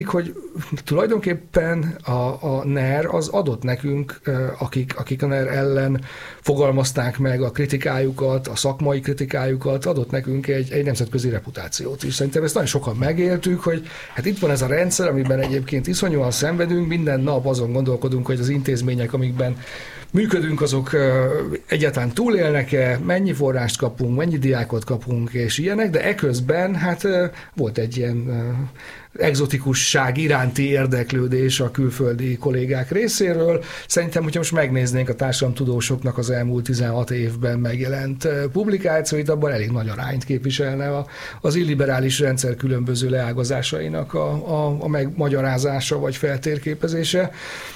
hogy tulajdonképpen a NER az adott nekünk, akik a NER ellen fogalmazták meg a kritikájukat, a szakmai kritikájukat, adott nekünk egy nemzetközi reputációt is. Szerintem ezt nagyon sokan megéltük, hogy hát itt van ez a rendszer, amiben egyébként iszonyúan szenvedünk, minden nap azon gondolkodunk, hogy az intézmények, amikben működünk, azok egyáltalán túlélnek-e, mennyi forrást kapunk, mennyi diákot kapunk, és ilyenek, de eközben hát volt egy ilyen egzotikusság iránti érdeklődés a külföldi kollégák részéről. Szerintem, hogyha most megnéznénk a társadalomtudósoknak az elmúlt 16 évben megjelent publikációit, abban elég nagy arányt képviselne az illiberális rendszer különböző leágazásainak a megmagyarázása vagy feltérképezése.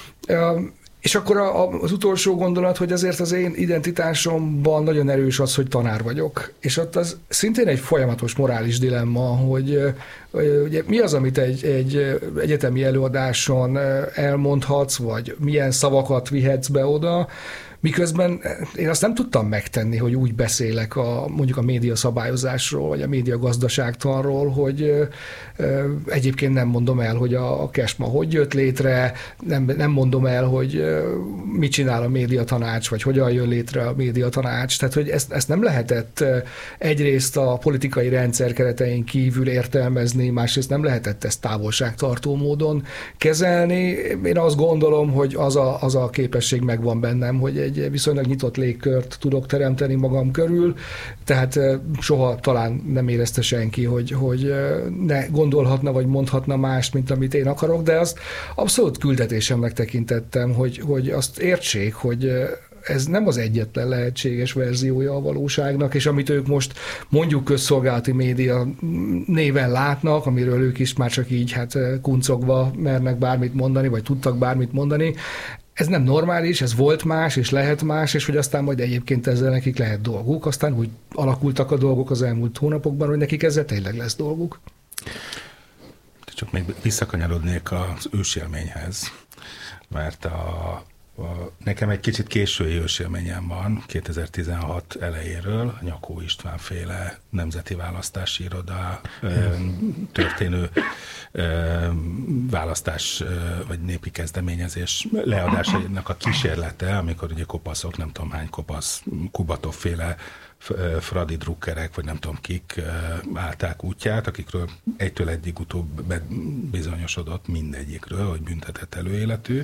És akkor az utolsó gondolat, hogy azért az én identitásomban nagyon erős az, hogy tanár vagyok. És ott az szintén egy folyamatos morális dilemma, hogy ugye mi az, amit egy egyetemi előadáson elmondhatsz, vagy milyen szavakat vihetsz be oda, miközben én azt nem tudtam megtenni, hogy úgy beszélek mondjuk a média szabályozásról, vagy a média gazdaságtanról, hogy egyébként nem mondom el, hogy a KESMA hogy jött létre, nem mondom el, hogy mit csinál a médiatanács, vagy hogyan jön létre a médiatanács. Tehát, hogy ezt nem lehetett egyrészt a politikai rendszer keretein kívül értelmezni, másrészt nem lehetett ezt távolságtartó módon kezelni. Én azt gondolom, hogy az a képesség megvan bennem, hogy egy viszonylag nyitott légkört tudok teremteni magam körül, tehát soha talán nem érezte senki, hogy ne gondolhatna vagy mondhatna mást, mint amit én akarok, de azt abszolút küldetésemnek tekintettem, hogy azt értsék, hogy ez nem az egyetlen lehetséges verziója a valóságnak, és amit ők most mondjuk közszolgálati média néven látnak, amiről ők is már csak így kuncogva mernek bármit mondani, vagy tudtak bármit mondani, ez nem normális, ez volt más, és lehet más, és hogy aztán majd egyébként ezzel nekik lehet dolguk. Aztán úgy alakultak a dolgok az elmúlt hónapokban, hogy nekik ezzel tényleg lesz dolguk. Csak még visszakanyarodnék az ősélményhez, mert nekem egy kicsit késői ősélményem van, 2016 elejéről, a Nyakó István féle Nemzeti Választási Iroda történő választás vagy népi kezdeményezés leadásainak a kísérlete, amikor ugye kopaszok, nem tudom hány kopasz, Kubatov féle fradi drukkerek, vagy nem tudom kik állták útját, akikről egytől eddig utóbb bizonyosodott mindegyikről, hogy büntetett előéletű.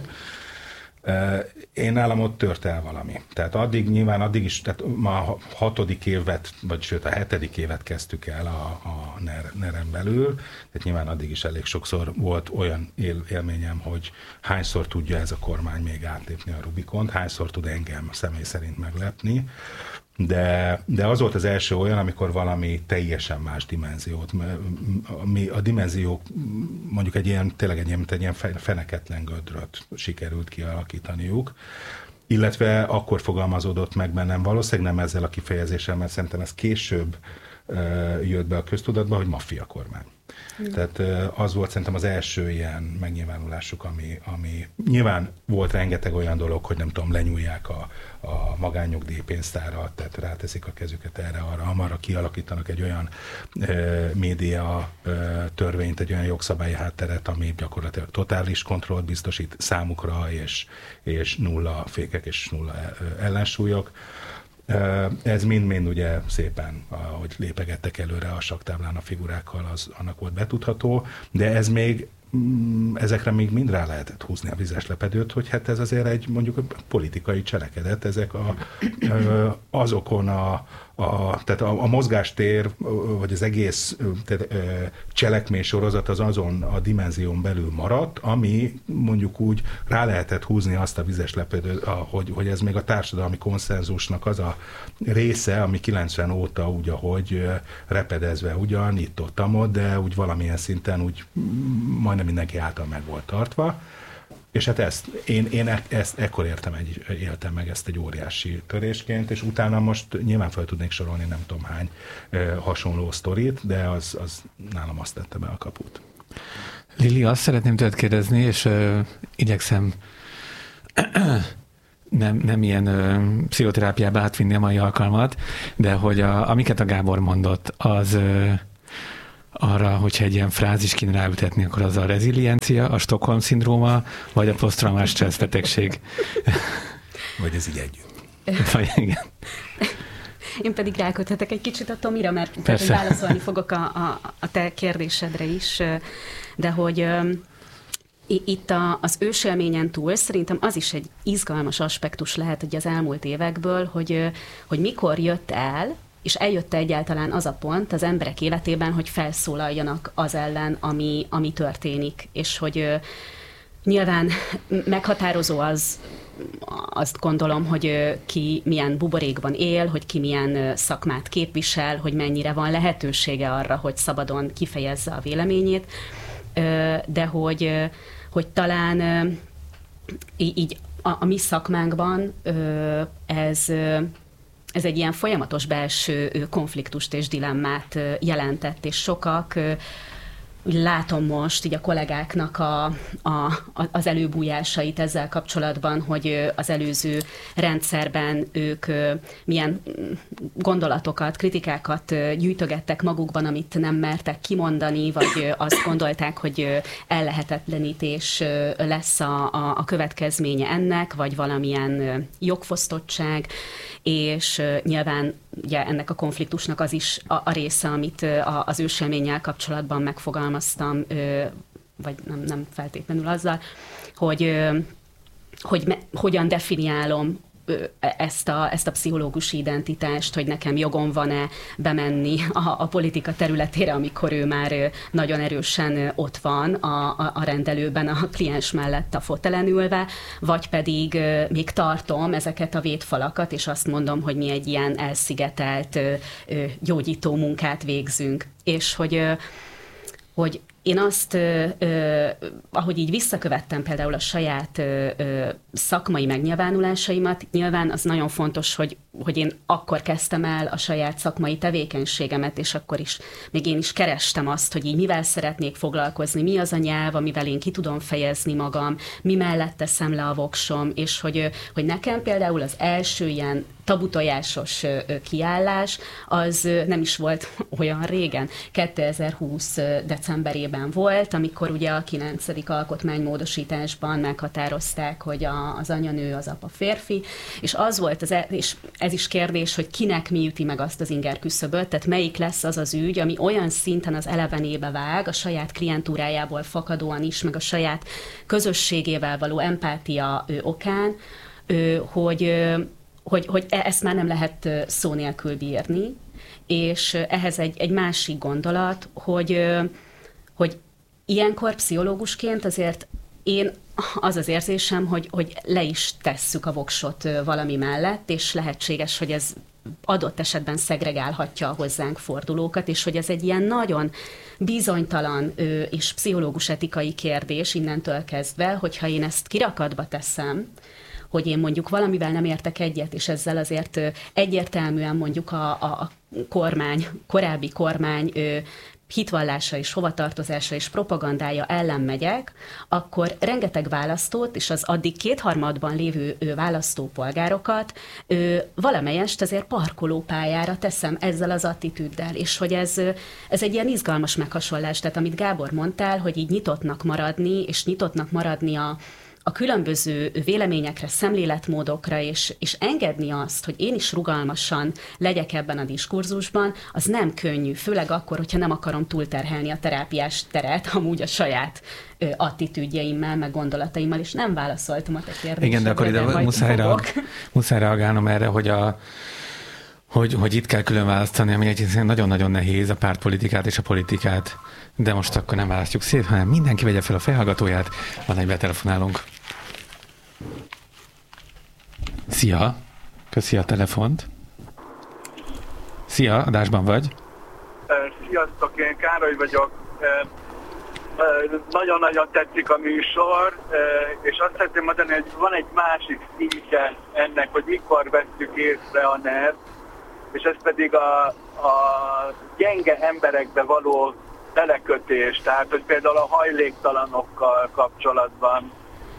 Én nálam ott tört el valami. Tehát addig is, tehát ma a 6. évet, vagy sőt a 7. évet kezdtük el a NER-en belül, tehát nyilván addig is elég sokszor volt olyan élményem, hogy hányszor tudja ez a kormány még átlépni a Rubikont, hányszor tud engem személy szerint meglepni, de az volt az első olyan, amikor valami teljesen más dimenziót, a dimenziók mondjuk tényleg egy ilyen feneketlen gödröt sikerült kialakítaniuk, illetve akkor fogalmazódott meg bennem, valószínűleg nem ezzel a kifejezéssel, mert szerintem ez később jött be a köztudatba, hogy maffia kormány. Tehát az volt szerintem az első ilyen megnyilvánulásuk, ami nyilván volt rengeteg olyan dolog, hogy nem tudom, lenyúlják a magánnyugdíjpénztárat, tehát ráteszik a kezüket arra kialakítanak egy olyan média törvényt, egy olyan jogszabályi hátteret, ami gyakorlatilag totális kontrollt biztosít számukra, és nulla fékek és nulla ellensúlyok. Ez mind-mind ugye szépen, ahogy lépegettek előre a sakktáblán a figurákkal, annak volt betudható, de ezekre még mind rá lehetett húzni a vizes lepedőt, hogy hát ez azért egy mondjuk politikai cselekedet, ezek azokon tehát a mozgástér, vagy az egész cselekmény sorozat az azon a dimenzión belül maradt, ami mondjuk úgy rá lehetett húzni azt a vizes lepedőt, hogy ez még a társadalmi konszenzusnak az a része, ami 90 óta úgy, ahogy repedezve ugyan, itt-ott, de úgy valamilyen szinten úgy majdnem mindenki által meg volt tartva. És hát én ezt ekkor éltem meg ezt egy óriási törésként, és utána most nyilván fel tudnék sorolni nem tudom hány hasonló sztorit, de az nálam azt tette be a kaput. Lili, azt szeretném tőled kérdezni, és igyekszem nem ilyen pszichoterápiába átvinni a mai alkalmat, de hogy amiket a Gábor mondott, arra, hogyha egy ilyen frázis kéne ráütetni, akkor az a reziliencia, a Stockholm-szindróma, vagy a posztraumás stressz betegség. Vagy ez így együtt. Vagy igen. Én pedig ráköthetek egy kicsit a Tomira, mert válaszolni fogok a te kérdésedre is, de hogy itt az ősélményen túl szerintem az is egy izgalmas aspektus lehet hogy az elmúlt évekből, hogy mikor jött el, és eljött egyáltalán az a pont az emberek életében, hogy felszólaljanak az ellen, ami történik, és hogy nyilván meghatározó azt gondolom, hogy ki milyen buborékban él, hogy ki milyen szakmát képvisel, hogy mennyire van lehetősége arra, hogy szabadon kifejezze a véleményét, de hogy talán így a mi szakmánkban ez egy ilyen folyamatos belső konfliktust és dilemmát jelentett, és sokak, látom most így a kollégáknak az előbújásait ezzel kapcsolatban, hogy az előző rendszerben ők milyen gondolatokat, kritikákat gyűjtögettek magukban, amit nem mertek kimondani, vagy azt gondolták, hogy ellehetetlenítés lesz a következménye ennek, vagy valamilyen jogfosztottság, és nyilván ugye ennek a konfliktusnak az is a része, amit az ősélménnyel kapcsolatban megfogalmaztam, vagy nem feltétlenül azzal, hogy hogyan definiálom ezt a pszichológusi identitást, hogy nekem jogom van-e bemenni a politika területére, amikor ő már nagyon erősen ott van a rendelőben, a kliens mellett a fotelen ülve, vagy pedig még tartom ezeket a védfalakat, és azt mondom, hogy mi egy ilyen elszigetelt gyógyító munkát végzünk. És hogy én azt, ahogy így visszakövettem például a saját szakmai megnyilvánulásaimat, nyilván az nagyon fontos, hogy én akkor kezdtem el a saját szakmai tevékenységemet, és akkor is még én is kerestem azt, hogy így mivel szeretnék foglalkozni, mi az a nyelv, amivel én ki tudom fejezni magam, mi mellett teszem le a voksom, és hogy nekem például az első ilyen tabutojásos kiállás, az nem is volt olyan régen. 2020 decemberében volt, amikor ugye a 9. alkotmánymódosításban meghatározták, hogy az anyanő, az apa férfi, és az volt, és ez is kérdés, hogy kinek mi üti meg azt az inger küszöböt, tehát melyik lesz az az ügy, ami olyan szinten az elevenébe vág, a saját klientúrájából fakadóan is, meg a saját közösségével való empátia okán, hogy ezt már nem lehet szó nélkül bírni, és ehhez egy másik gondolat, hogy ilyenkor pszichológusként azért én az érzésem, hogy le is tesszük a voksot valami mellett, és lehetséges, hogy ez adott esetben szegregálhatja a hozzánk fordulókat, és hogy ez egy ilyen nagyon bizonytalan és pszichológus etikai kérdés innentől kezdve, hogyha én ezt kirakatba teszem, hogy én mondjuk valamivel nem értek egyet, és ezzel azért egyértelműen mondjuk a korábbi kormány hitvallása és hovatartozása és propagandája ellen megyek, akkor rengeteg választót és az addig 2/3 lévő választópolgárokat valamelyest azért parkolópályára teszem ezzel az attitűddel, és hogy ez egy ilyen izgalmas meghasonlás, tehát amit Gábor mondtál, hogy így nyitottnak maradni, és nyitottnak maradni a különböző véleményekre, szemléletmódokra, és engedni azt, hogy én is rugalmasan legyek ebben a diskurzusban, az nem könnyű, főleg akkor, hogyha nem akarom túlterhelni a terápiás teret, amúgy a saját attitűdjeimmel, meg gondolataimmal, és nem válaszoltam a te kérdésedre. Igen, de akkor ide muszáj reagálnom erre, hogy itt kell külön választani, ami egyébként nagyon-nagyon nehéz, a pártpolitikát és a politikát. De most akkor nem választjuk szét, hanem mindenki vegye fel a fejhallgatóját, van egy betelefonálunk. Szia! Köszi a telefont. Szia, adásban vagy. Sziasztok, én Károly vagyok. Nagyon-nagyon tetszik a műsor, és azt szeretném mondani, hogy van egy másik szintje ennek, hogy mikor vesszük észre a NER, és ez pedig a gyenge emberekbe való telekötés, tehát hogy például a hajléktalanokkal kapcsolatban,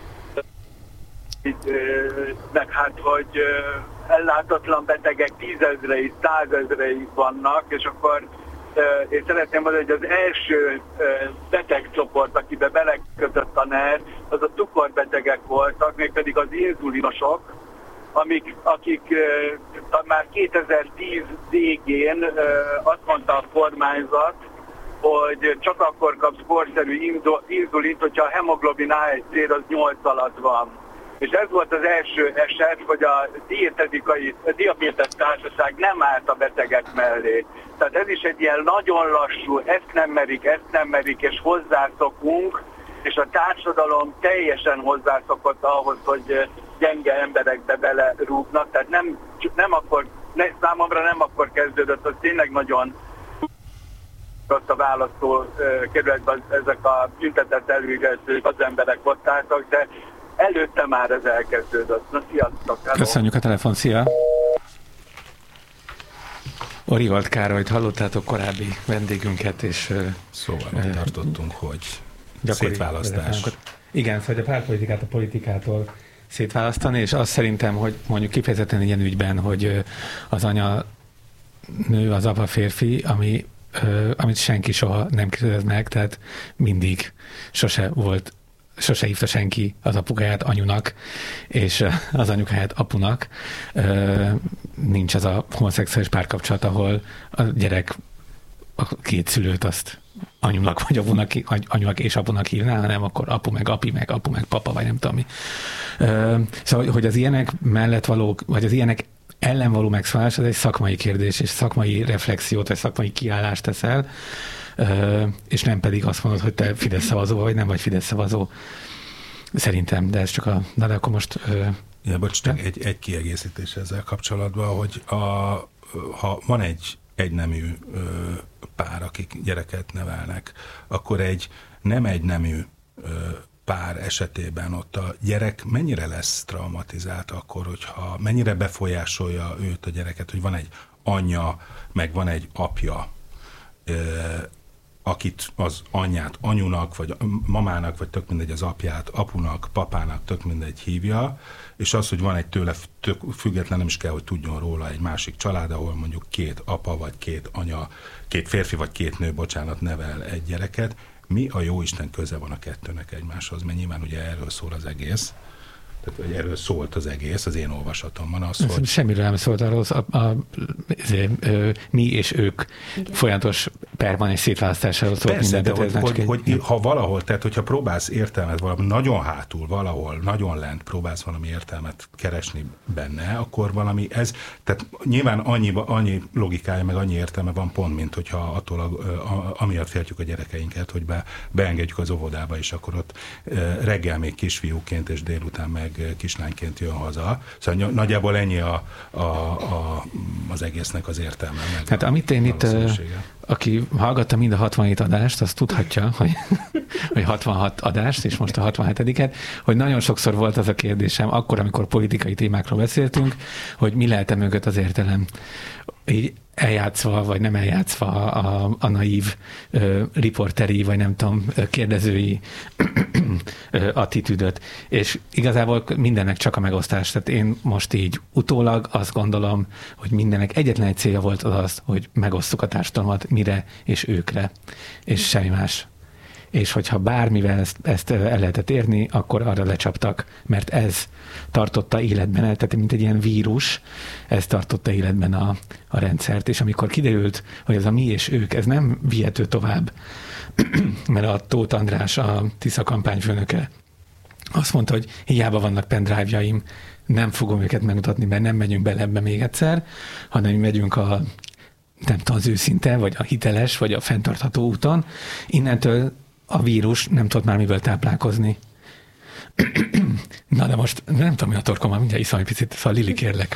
meg hát, hogy ellátatlan betegek 10 000-i, 100 000-i vannak, és akkor és szeretném mondani, hogy az első betegcsoport, akibe belekötött a NER, az a cukorbetegek voltak, mégpedig az inzulinosok, akik már 2010 végén azt mondta a kormányzat, hogy csak akkor kapsz korszerű inzulint, hogyha a hemoglobin A1C az 8 alatt van. És ez volt az első eset, hogy a diabétes társaság nem állt a betegek mellé. Tehát ez is egy ilyen nagyon lassú, ezt nem merik, és hozzászokunk, és a társadalom teljesen hozzászokott ahhoz, hogy gyenge emberekbe belerúgnak. Tehát számomra nem akkor kezdődött, az tényleg nagyon rossz a választó kerületben ezek a büntetett előígetők, az emberek ott álltak, de előtte már ez elkezdődött. Na, sziasztok! Hello. Köszönjük a telefon, szia! Origold Károlyt hallottátok, korábbi vendégünket, és szóval tartottunk, hogy szétválasztás. Igen, szóval a pártpolitikát a politikától szétválasztani, és azt szerintem, hogy mondjuk kifejezetten ilyen ügyben, hogy az anya nő, az apa férfi, amit senki soha nem kérdez meg, tehát mindig sose hívta senki az apukáját anyunak, és az anyukáját apunak. Nincs az a homoszexuális párkapcsolat, ahol a gyerek a két szülőt azt anyunak vagy anyunak és apunak hívná, hanem akkor apu meg api, meg apu meg papa, vagy nem tudom mi. Szóval, hogy az ilyenek mellett való, vagy az ilyenek ellen való megszólás, az egy szakmai kérdés, és szakmai reflexiót, vagy szakmai kiállást teszel, és nem pedig azt mondod, hogy te Fidesz szavazó vagy nem vagy Fidesz szavazó. Szerintem, de ez csak de akkor most... Ja, bocs, egy kiegészítés ezzel kapcsolatban, hogy ha van egy egynemű pár, akik gyereket nevelnek, akkor egy nem egynemű pár esetében ott a gyerek mennyire lesz traumatizált akkor, hogyha mennyire befolyásolja őt a gyereket, hogy van egy anyja, meg van egy apja, akit az anyját anyunak, vagy mamának, vagy tök mindegy az apját, apunak, papának, tök mindegy hívja, és az, hogy van egy tőle független, nem is kell, hogy tudjon róla egy másik család, ahol mondjuk két apa, vagy két anya, két férfi, vagy két nő, nevel egy gyereket. Mi a jóisten köze van a kettőnek egymáshoz? Mert nyilván ugye erről szól az egész. Tehát erről szólt az egész, az én olvasatomban az, hogy... Semmiről nem szólt arról, mi és ők folyamatos permanens szétválasztásáról szólt minden. Hogy ha valahol, tehát hogyha próbálsz értelmet valami nagyon hátul, valahol, nagyon lent próbálsz valami értelmet keresni benne, akkor valami ez, tehát nyilván annyi logikája, meg annyi értelme van pont, mint hogyha attól amiatt féltjük a gyerekeinket, hogy beengedjük az óvodába, és akkor ott reggel még kisfiúként, és délután meg kislányként jön haza. Szóval nagyjából ennyi az egésznek az értelme. Hát amit én itt, aki hallgatta mind a 67 adást, az tudhatja, hogy 66 adást, és most a 67-et, hogy nagyon sokszor volt az a kérdésem, akkor, amikor politikai témákról beszéltünk, hogy mi lehet mögött az értelem. Így eljátszva, vagy nem eljátszva a naív riporteri, vagy nem tudom, kérdezői attitűdöt. És igazából mindennek csak a megosztás. Tehát én most így utólag azt gondolom, hogy mindennek egyetlen egy célja volt az, hogy megosszuk a társadalmat mire és őkre, és semmi más. És hogyha bármivel ezt el lehetett érni, akkor arra lecsaptak, mert ez tartotta életben, tehát mint egy ilyen vírus, ez tartotta életben a rendszert. És amikor kiderült, hogy ez a mi és ők, ez nem vihető tovább, mert a Tóth András, a Tisza kampányfőnöke azt mondta, hogy hiába vannak pendrive-jaim, nem fogom őket megmutatni, mert nem megyünk bele ebbe még egyszer, hanem megyünk nem tudom, az őszinte, vagy a hiteles, vagy a fenntartható úton. Innentől a vírus nem tud már miből táplálkozni. Na de most nem tudom, mi a torkom, mindjárt iszom egy picit, szóval Lili, kérlek.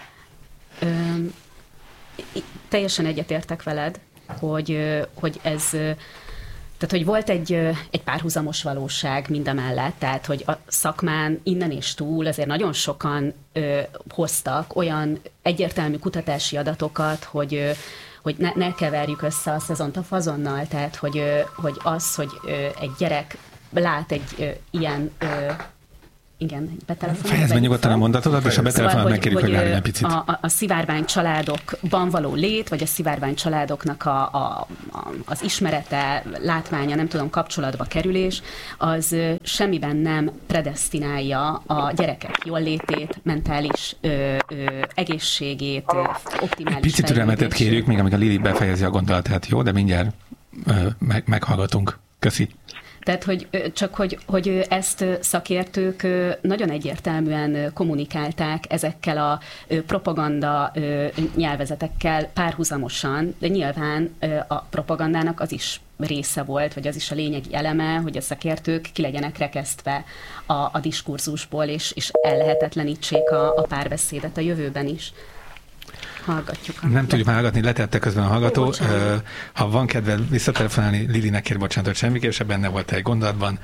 Teljesen egyetértek veled, hogy ez... Tehát, hogy volt egy párhuzamos valóság mindemellett, tehát, hogy a szakmán innen és túl azért nagyon sokan hoztak olyan egyértelmű kutatási adatokat, hogy ne keverjük össze a szezont a fazonnal, tehát, hogy az, hogy egy gyerek lát egy ilyen Igen, betelefonálni. Fejezd be nyugodtan a mondatodat, és a betelefonálni megkérjük, hogy várjál egy picit. A szivárvány családokban való lét, vagy a szivárvány családoknak az ismerete, látványa, nem tudom, kapcsolatba kerülés, az semmiben nem predesztinálja a gyerekek jólétét, mentális egészségét, optimális. Egy picit türelmetet kérjük, még amíg a Lili befejezi a gondolatát, jó? De mindjárt meghallgatunk. Köszi. Tehát, hogy ezt szakértők nagyon egyértelműen kommunikálták ezekkel a propaganda nyelvezetekkel párhuzamosan, de nyilván a propagandának az is része volt, vagy az is a lényegi eleme, hogy a szakértők ki legyenek rekesztve a diskurzusból, és ellehetetlenítsék a párbeszédet a jövőben is. Hallgatjuk. Nem tudjuk már hallgatni, letette közben a hallgató. Ha van kedved visszatelefonálni, Lilinek kér bocsánatot, semmiképp benne volt egy gondolatban,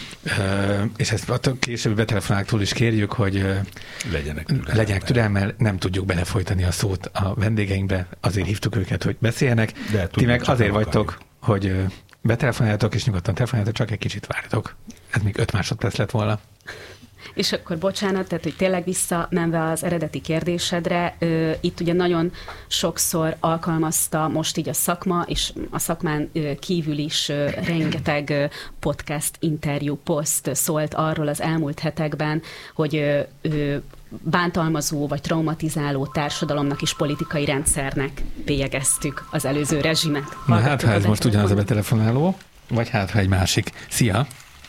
és ezt a későbbi betelefonáltól is kérjük, hogy legyenek türelemmel, nem tudjuk belefolytani a szót a vendégeinkbe, azért hívtuk őket, hogy beszéljenek. Ti meg azért vagytok, hogy betelefonáljatok, és nyugodtan telefonáljatok, csak egy kicsit várjatok. Ez még 5 másodperc lett volna. És akkor bocsánat, tehát hogy tényleg visszamenve az eredeti kérdésedre, itt ugye nagyon sokszor alkalmazta most így a szakma, és a szakmán kívül is rengeteg podcast, interjú, poszt szólt arról az elmúlt hetekben, hogy bántalmazó vagy traumatizáló társadalomnak és politikai rendszernek bélyegeztük az előző rezsimet. Na hát, ha ez most ugyanaz a betelefonáló, vagy hát, ha egy másik. Szia!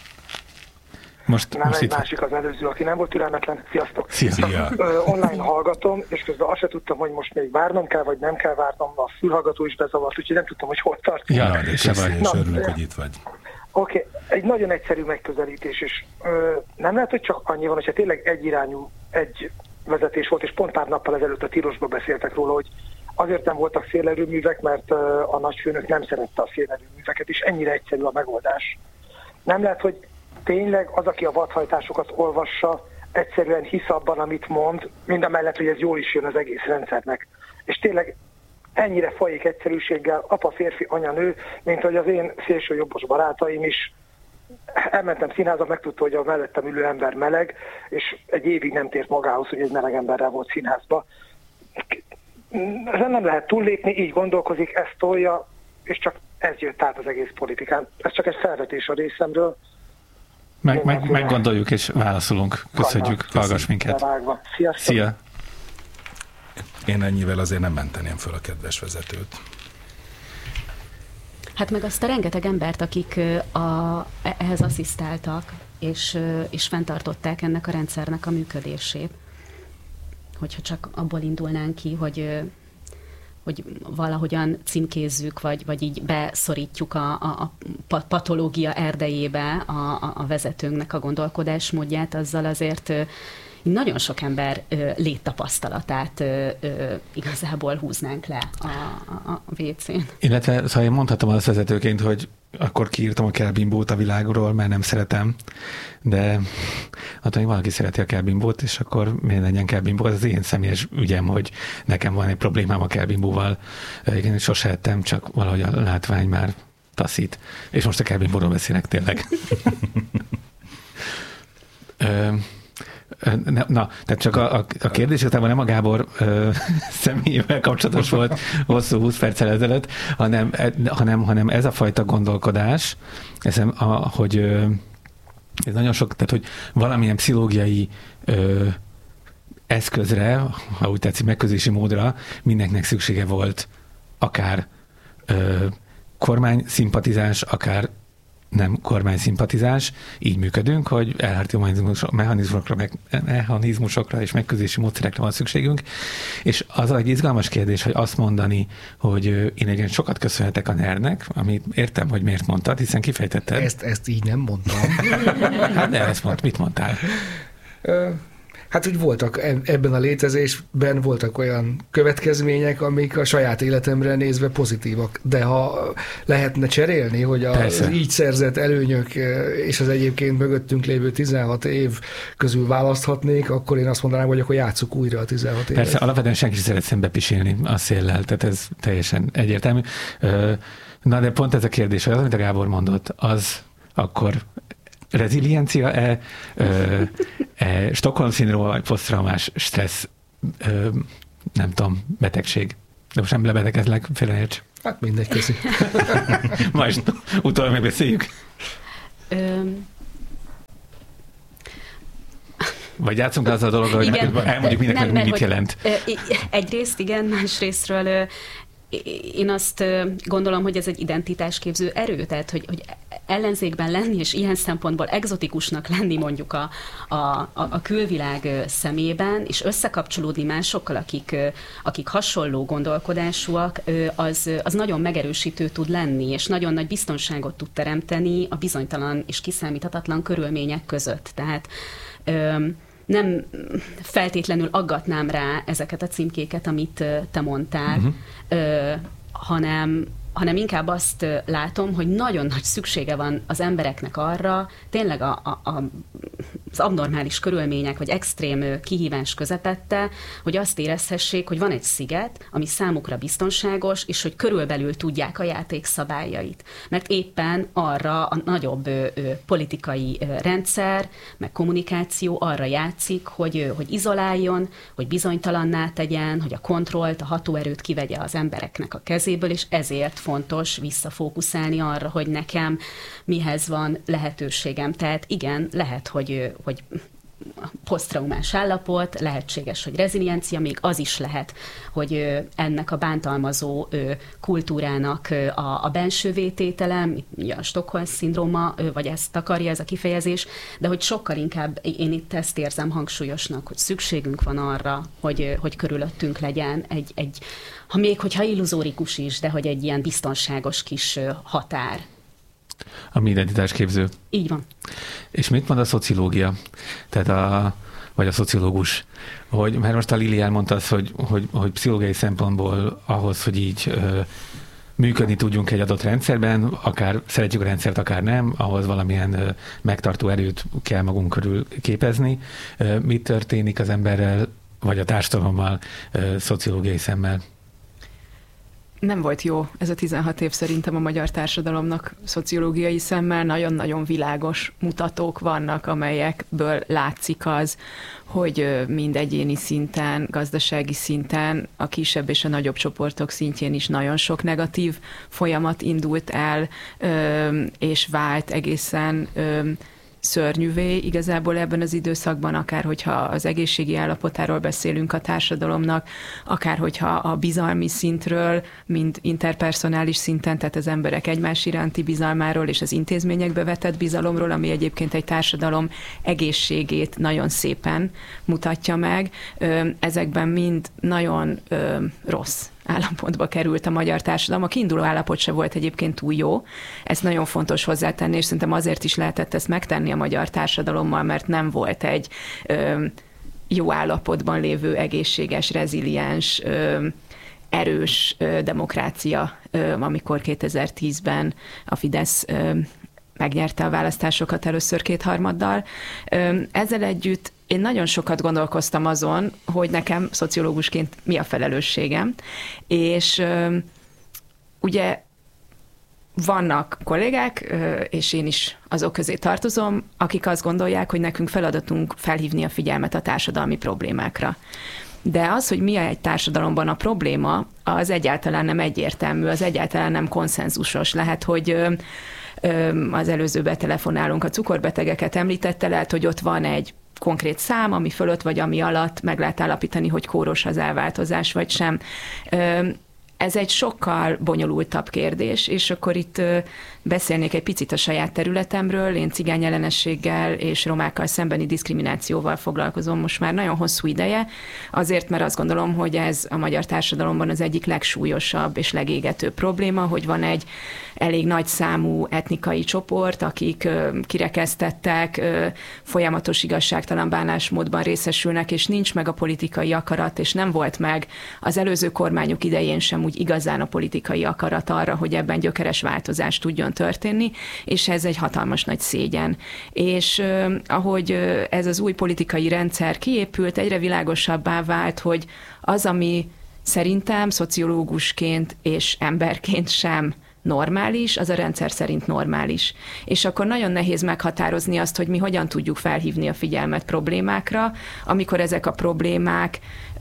Most egy másik az előző, aki nem volt türelmetlen. Sziasztok! Szia. Online hallgatom, és közben azt sem tudtam, hogy most még várnom kell, vagy nem kell várnom, a fülhallgató is bezavart, úgyhogy nem tudtam, hogy hol tart. Ja, de se vagy, és örülök, hogy itt vagy. Oké, egy nagyon egyszerű megközelítés, és nem lehet, hogy csak annyi van, hogyha tényleg egyirányú egy vezetés volt, és pont pár nappal ezelőtt a Tilosban beszéltek róla, hogy azért nem voltak szélerőművek, mert a nagyfőnök nem szerette a szélerőműveket, és ennyire egyszerű a megoldás. Nem lehet, hogy tényleg az, aki a vadhajtásokat olvassa, egyszerűen hisz abban, amit mond, mindamellett, hogy ez jól is jön az egész rendszernek. És tényleg ennyire folyik egyszerűséggel apa, férfi, anya, nő, mint hogy az én szélsőjobbos barátaim is. Elmentem színházba, megtudta, hogy a mellettem ülő ember meleg, és egy évig nem tért magához, hogy egy meleg emberrel volt színházba. Ezen nem lehet túllépni, így gondolkozik, ezt tolja, és csak ez jött át az egész politikán. Ez csak egy felvetés a részemről. Meggondoljuk és válaszolunk. Köszönjük, hallgass minket. Sziasztok. Szia! Én ennyivel azért nem menteném föl a kedves vezetőt. Hát meg azt a rengeteg embert, akik ehhez asszisztáltak, és fenntartották ennek a rendszernek a működését. Hogyha csak abból indulnánk ki, hogy valahogyan címkézzük, vagy így beszorítjuk a patológia erdejébe a vezetőnknek a gondolkodásmódját, azzal azért nagyon sok ember léttapasztalatát igazából húznánk le a WC-n. Illetve, szóval én mondhatom azt vezetőként, hogy akkor kiírtam a kelbimbót a világról, mert nem szeretem, de attól, hogy valaki szereti a kelbimbót, és akkor miért legyen kelbimbó? Ez az én személyes ügyem, hogy nekem van egy problémám a kelbimbóval. Igen, sose ettem, csak valahogy a látvány már taszít. És most a kelbimbóról beszélek tényleg. Na, tehát csak a kérdés utána nem a Gábor személyével kapcsolatos volt hosszú 20 perccel ezelőtt, hanem ez a fajta gondolkodás, hogy ez nagyon sok, tehát hogy valamilyen pszichológiai eszközre, ha úgy tetszik, megközelítési módra mindenkinek szüksége volt, akár kormány szimpatizáns, akár nem kormányszimpatizás, így működünk, hogy elhártó mechanizmusokra és megközelítési módszerekre van szükségünk, és az egy izgalmas kérdés, hogy azt mondani, hogy én egyébként sokat köszönhetek a NER-nek, amit értem, hogy miért mondtad, hiszen kifejtetted. Ezt így nem mondtam. Hát de mit mondtál? Hát úgy voltak ebben a létezésben voltak olyan következmények, amik a saját életemre nézve pozitívak. De ha lehetne cserélni, hogy az így szerzett előnyök és az egyébként mögöttünk lévő 16 év közül választhatnék, akkor én azt mondanám, hogy akkor játsszuk újra a 16 évet. Persze, alapvetően senki sem szeret szembepisilni a széllel, tehát ez teljesen egyértelmű. Na de pont ez a kérdés, hogy az, amit a Gábor mondott, az akkor reziliencia-e, Stockholm-szindróma vagy posztraumás stressz, nem tudom, betegség. De most nem lebetegezlek, félreérts. Hát mindegy, köszi. Majd utána megbeszéljük. Vagy játszunk azzal a dologgal, hogy elmondjuk mindenkinek, mit jelent. Egyrészt igen, másrésztről én azt gondolom, hogy ez egy identitásképző erő, tehát hogy ellenzékben lenni, és ilyen szempontból egzotikusnak lenni mondjuk a külvilág szemében, és összekapcsolódni másokkal, akik hasonló gondolkodásúak, az nagyon megerősítő tud lenni, és nagyon nagy biztonságot tud teremteni a bizonytalan és kiszámíthatatlan körülmények között. Tehát nem feltétlenül aggatnám rá ezeket a címkéket, amit te mondtál, hanem inkább azt látom, hogy nagyon nagy szüksége van az embereknek arra, tényleg az abnormális körülmények, vagy extrém kihívás közepette, hogy azt érezhessék, hogy van egy sziget, ami számukra biztonságos, és hogy körülbelül tudják a játék szabályait. Mert éppen arra a nagyobb politikai rendszer, meg kommunikáció arra játszik, hogy izoláljon, hogy bizonytalanná tegyen, hogy a kontrollt, a hatóerőt kivegye az embereknek a kezéből, és ezért fontos visszafókuszálni arra, hogy nekem mihez van lehetőségem. Tehát igen, lehet, hogy posztraumás állapot, lehetséges, hogy reziliencia, még az is lehet, hogy ennek a bántalmazó kultúrának a benső vététele, a Stockholm-szindróma, vagy ezt takarja ez a kifejezés, de hogy sokkal inkább én itt ezt érzem hangsúlyosnak, hogy szükségünk van arra, hogy körülöttünk legyen egy még hogyha illuzórikus is, de hogy egy ilyen biztonságos kis határ. Ami identitásképző. Így van. És mit mond a szociológia? Tehát vagy a szociológus? Mert most a Lili elmondta azt, hogy pszichológiai szempontból ahhoz, hogy így működni tudjunk egy adott rendszerben, akár szeretjük a rendszert, akár nem, ahhoz valamilyen megtartó erőt kell magunk körül képezni. Mi történik az emberrel, vagy a társadalommal szociológiai szemmel? Nem volt jó ez a 16 év szerintem a magyar társadalomnak szociológiai szemmel. Nagyon-nagyon világos mutatók vannak, amelyekből látszik az, hogy mind egyéni szinten, gazdasági szinten, a kisebb és a nagyobb csoportok szintjén is nagyon sok negatív folyamat indult el, és vált egészen szörnyűvé igazából ebben az időszakban, akár hogyha az egészségi állapotáról beszélünk a társadalomnak, akár hogyha a bizalmi szintről, mind interpersonális szinten, tehát az emberek egymás iránti bizalmáról és az intézményekbe vetett bizalomról, ami egyébként egy társadalom egészségét nagyon szépen mutatja meg. Ezekben mind nagyon rossz állapotba került a magyar társadalom. A kiinduló állapot se volt egyébként túl jó. Ezt nagyon fontos hozzátenni, és szerintem azért is lehetett ezt megtenni a magyar társadalommal, mert nem volt egy jó állapotban lévő, egészséges, reziliens, erős demokrácia, amikor 2010-ben a Fidesz megnyerte a választásokat először 2/3. Ezzel együtt én nagyon sokat gondolkoztam azon, hogy nekem szociológusként mi a felelősségem, és ugye vannak kollégák, és én is azok közé tartozom, akik azt gondolják, hogy nekünk feladatunk felhívni a figyelmet a társadalmi problémákra. De az, hogy mi egy társadalomban a probléma, az egyáltalán nem egyértelmű, az egyáltalán nem konszenzusos. Lehet, hogy az előzőben telefonálunk, a cukorbetegeket említette, lehet, hogy ott van egy konkrét szám, ami fölött vagy ami alatt meg lehet állapítani, hogy kóros az elváltozás, vagy sem. Ez egy sokkal bonyolultabb kérdés, és akkor itt beszélnék egy picit a saját területemről. Én cigányellenességgel és romákkal szembeni diszkriminációval foglalkozom most már nagyon hosszú ideje, azért, mert azt gondolom, hogy ez a magyar társadalomban az egyik legsúlyosabb és legégetőbb probléma, hogy van egy elég nagy számú etnikai csoport, akik kirekesztettek, folyamatos igazságtalan bánásmódban részesülnek, és nincs meg a politikai akarat, és nem volt meg az előző kormányok idején sem úgy igazán a politikai akarat arra, hogy ebben gyökeres változás tudjon történni, és ez egy hatalmas nagy szégyen. És ahogy ez az új politikai rendszer kiépült, egyre világosabbá vált, hogy az, ami szerintem szociológusként és emberként sem normális, az a rendszer szerint normális. És akkor nagyon nehéz meghatározni azt, hogy mi hogyan tudjuk felhívni a figyelmet problémákra, amikor ezek a problémák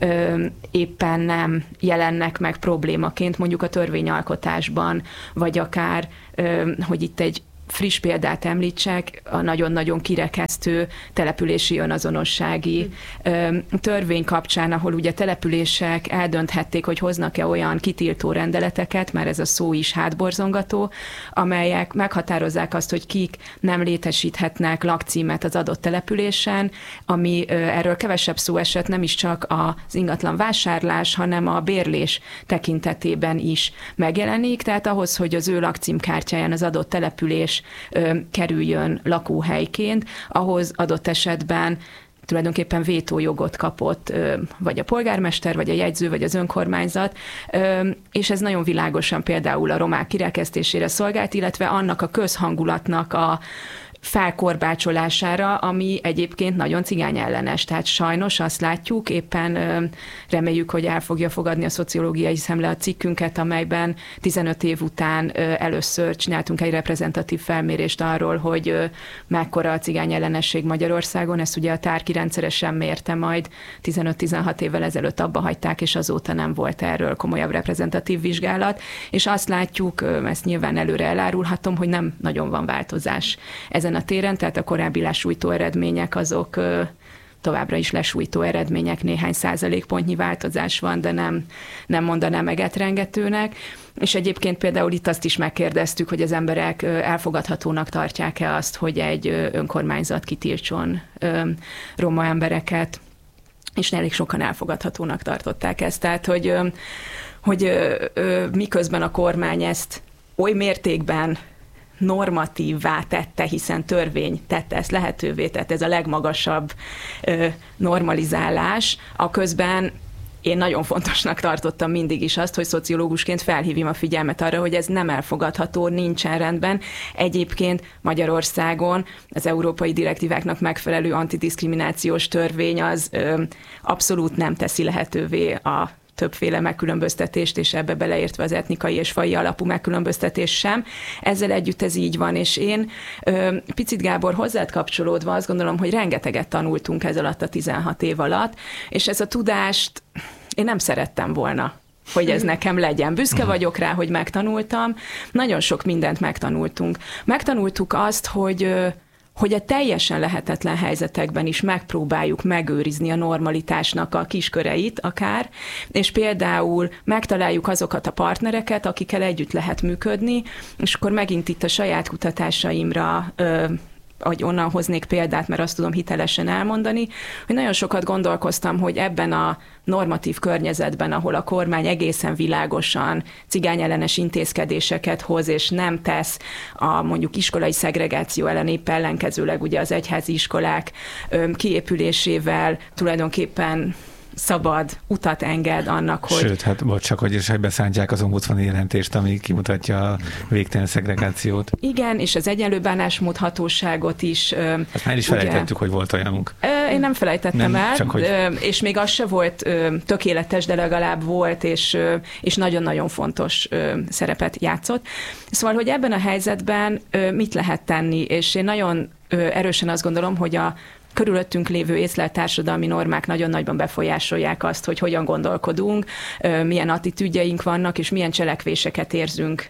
éppen nem jelennek meg problémaként, mondjuk a törvényalkotásban, vagy akár, hogy itt egy friss példát említsek, a nagyon-nagyon kirekesztő települési önazonossági törvény kapcsán, ahol ugye települések eldönthették, hogy hoznak-e olyan kitiltó rendeleteket, már ez a szó is hátborzongató, amelyek meghatározzák azt, hogy kik nem létesíthetnek lakcímet az adott településen, ami erről kevesebb szó esett, nem is csak az ingatlan vásárlás, hanem a bérlés tekintetében is megjelenik, tehát ahhoz, hogy az ő lakcímkártyáján az adott település kerüljön lakóhelyként, ahhoz adott esetben tulajdonképpen vétójogot kapott vagy a polgármester, vagy a jegyző, vagy az önkormányzat, és ez nagyon világosan például a romák kirekesztésére szolgált, illetve annak a közhangulatnak a felkorbácsolására, ami egyébként nagyon cigányellenes. Tehát sajnos azt látjuk, éppen reméljük, hogy el fogja fogadni a Szociológiai Szemle a cikkünket, amelyben 15 év után először csináltunk egy reprezentatív felmérést arról, hogy mekkora a cigányellenesség Magyarországon. Ezt ugye a Tárki rendszeresen mérte, majd 15-16 évvel ezelőtt abba hagyták, és azóta nem volt erről komolyabb reprezentatív vizsgálat. És azt látjuk, ezt nyilván előre elárulhatom, hogy nem nagyon van változás ezen a téren, tehát a korábbi lesújtó eredmények azok továbbra is lesújtó eredmények, néhány százalékpontnyi változás van, de nem mondanám egetrengetőnek. És egyébként például itt azt is megkérdeztük, hogy az emberek elfogadhatónak tartják-e azt, hogy egy önkormányzat kitiltson roma embereket, és elég sokan elfogadhatónak tartották ezt. Tehát, hogy miközben a kormány ezt oly mértékben normatívvá tette, hiszen törvény tette ezt lehetővé, tehát ez a legmagasabb normalizálás, a közben én nagyon fontosnak tartottam mindig is azt, hogy szociológusként felhívjam a figyelmet arra, hogy ez nem elfogadható, nincsen rendben. Egyébként Magyarországon az európai direktíváknak megfelelő antidiszkriminációs törvény az abszolút nem teszi lehetővé a többféle megkülönböztetést, és ebbe beleértve az etnikai és faji alapú megkülönböztetés sem. Ezzel együtt ez így van, és én picit Gábor hozzád kapcsolódva azt gondolom, hogy rengeteget tanultunk ez alatt a 16 év alatt, és ez a tudást én nem szerettem volna, hogy ez nekem legyen. Büszke vagyok rá, hogy megtanultam. Nagyon sok mindent megtanultunk. Megtanultuk azt, hogy a teljesen lehetetlen helyzetekben is megpróbáljuk megőrizni a normalitásnak a kisköreit akár, és például megtaláljuk azokat a partnereket, akikkel együtt lehet működni, és akkor megint itt a saját kutatásaimra hogy onnan hoznék példát, mert azt tudom hitelesen elmondani, hogy nagyon sokat gondolkoztam, hogy ebben a normatív környezetben, ahol a kormány egészen világosan cigányellenes intézkedéseket hoz, és nem tesz a mondjuk iskolai szegregáció ellen, épp ellenkezőleg ugye az egyházi iskolák kiépülésével tulajdonképpen szabad utat enged annak, hogy... Sőt, hát csak hogy is beszántják az ombudsmani jelentést, ami kimutatja a végtelen szegregációt. Igen, és az egyenlő bánásmód hatóságot is... Azt már is felejtettük, hogy volt olyanunk. Én nem felejtettem el, csak hogy... és még az se volt tökéletes, de legalább volt, és nagyon-nagyon fontos szerepet játszott. Szóval, hogy ebben a helyzetben mit lehet tenni, és én nagyon erősen azt gondolom, hogy a körülöttünk lévő észlelt társadalmi normák nagyon nagyban befolyásolják azt, hogy hogyan gondolkodunk, milyen attitűdjeink vannak, és milyen cselekvéseket érzünk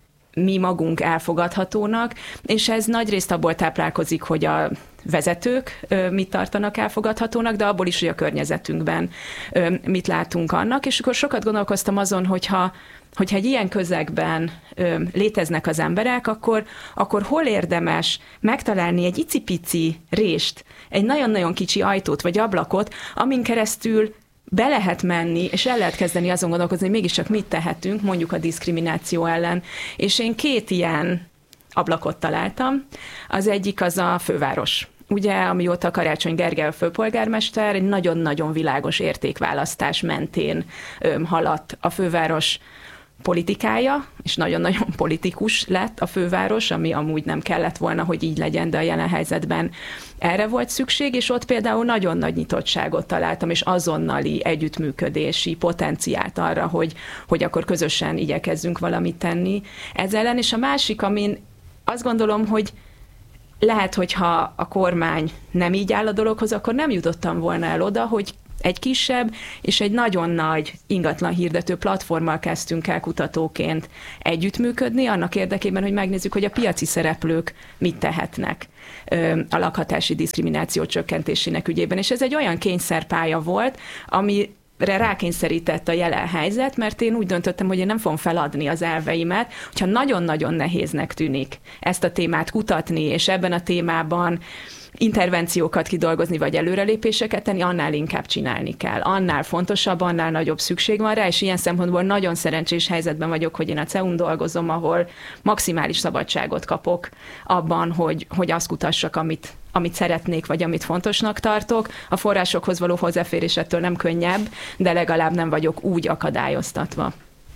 mi magunk elfogadhatónak, és ez nagyrészt abból táplálkozik, hogy a vezetők mit tartanak elfogadhatónak, de abból is, hogy a környezetünkben mit látunk annak, és akkor sokat gondolkoztam azon, hogyha egy ilyen közegben léteznek az emberek, akkor hol érdemes megtalálni egy icipici rést, egy nagyon-nagyon kicsi ajtót vagy ablakot, amin keresztül be lehet menni, és el lehet kezdeni azon gondolkozni, hogy mégiscsak mit tehetünk, mondjuk a diszkrimináció ellen. És én 2 ilyen ablakot találtam. Az egyik az a főváros. Ugye, amióta Karácsony Gergely a főpolgármester, egy nagyon-nagyon világos értékválasztás mentén haladt a főváros politikája, és nagyon-nagyon politikus lett a főváros, ami amúgy nem kellett volna, hogy így legyen, de a jelen helyzetben erre volt szükség, és ott például nagyon nagy nyitottságot találtam, és azonnali együttműködési potenciált arra, hogy akkor közösen igyekezzünk valamit tenni ezzel ellen. És a másik, amin azt gondolom, hogy lehet, hogyha a kormány nem így áll a dologhoz, akkor nem jutottam volna el oda, hogy egy kisebb és egy nagyon nagy ingatlan hirdető platformmal kezdtünk el kutatóként együttműködni, annak érdekében, hogy megnézzük, hogy a piaci szereplők mit tehetnek a lakhatási diszkrimináció csökkentésének ügyében. És ez egy olyan kényszerpálya volt, ami rákényszerített a jelen helyzet, mert én úgy döntöttem, hogy én nem fogom feladni az elveimet, hogyha nagyon-nagyon nehéznek tűnik ezt a témát kutatni, és ebben a témában intervenciókat kidolgozni, vagy előrelépéseket tenni, annál inkább csinálni kell. Annál fontosabb, annál nagyobb szükség van rá, és ilyen szempontból nagyon szerencsés helyzetben vagyok, hogy én a CEU-n dolgozom, ahol maximális szabadságot kapok abban, hogy azt kutassak, amit szeretnék, vagy amit fontosnak tartok. A forrásokhoz való hozzáférés ettől nem könnyebb, de legalább nem vagyok úgy akadályoztatva.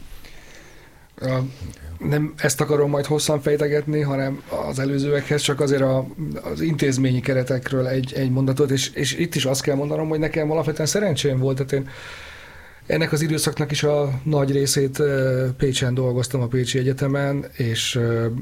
Nem ezt akarom majd hosszan fejtegetni, hanem az előzőekhez csak azért az intézményi keretekről egy mondatot, és itt is azt kell mondanom, hogy nekem alapvetően szerencsém volt, tehát én ennek az időszaknak is a nagy részét Pécsen dolgoztam, a Pécsi Egyetemen, és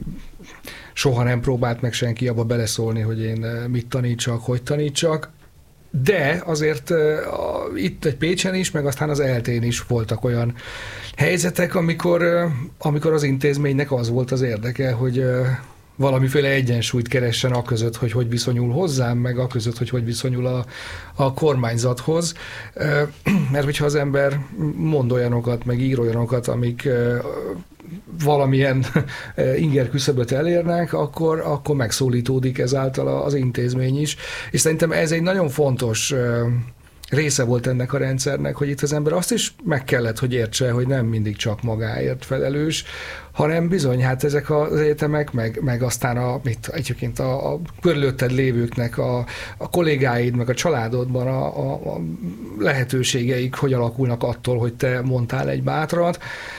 soha nem próbált meg senki abba beleszólni, hogy én mit tanítsak, hogy tanítsak. De azért itt egy Pécsen is, meg aztán az ELTén is voltak olyan helyzetek, amikor az intézménynek az volt az érdeke, hogy valamiféle egyensúlyt keressen aközött, hogy viszonyul hozzám, meg aközött, hogy viszonyul a kormányzathoz. Mert hogyha az ember mond olyanokat, meg ír olyanokat, amik valamilyen inger küszöböt elérnek, akkor megszólítódik ezáltal az intézmény is. És szerintem ez egy nagyon fontos része volt ennek a rendszernek, hogy itt az ember azt is meg kellett, hogy értse, hogy nem mindig csak magáért felelős, hanem bizony, hát ezek az egyetemek, meg aztán egyébként a körülötted lévőknek, a kollégáid, meg a családodban a lehetőségeik hogy alakulnak attól, hogy te mondtál egy bátrat.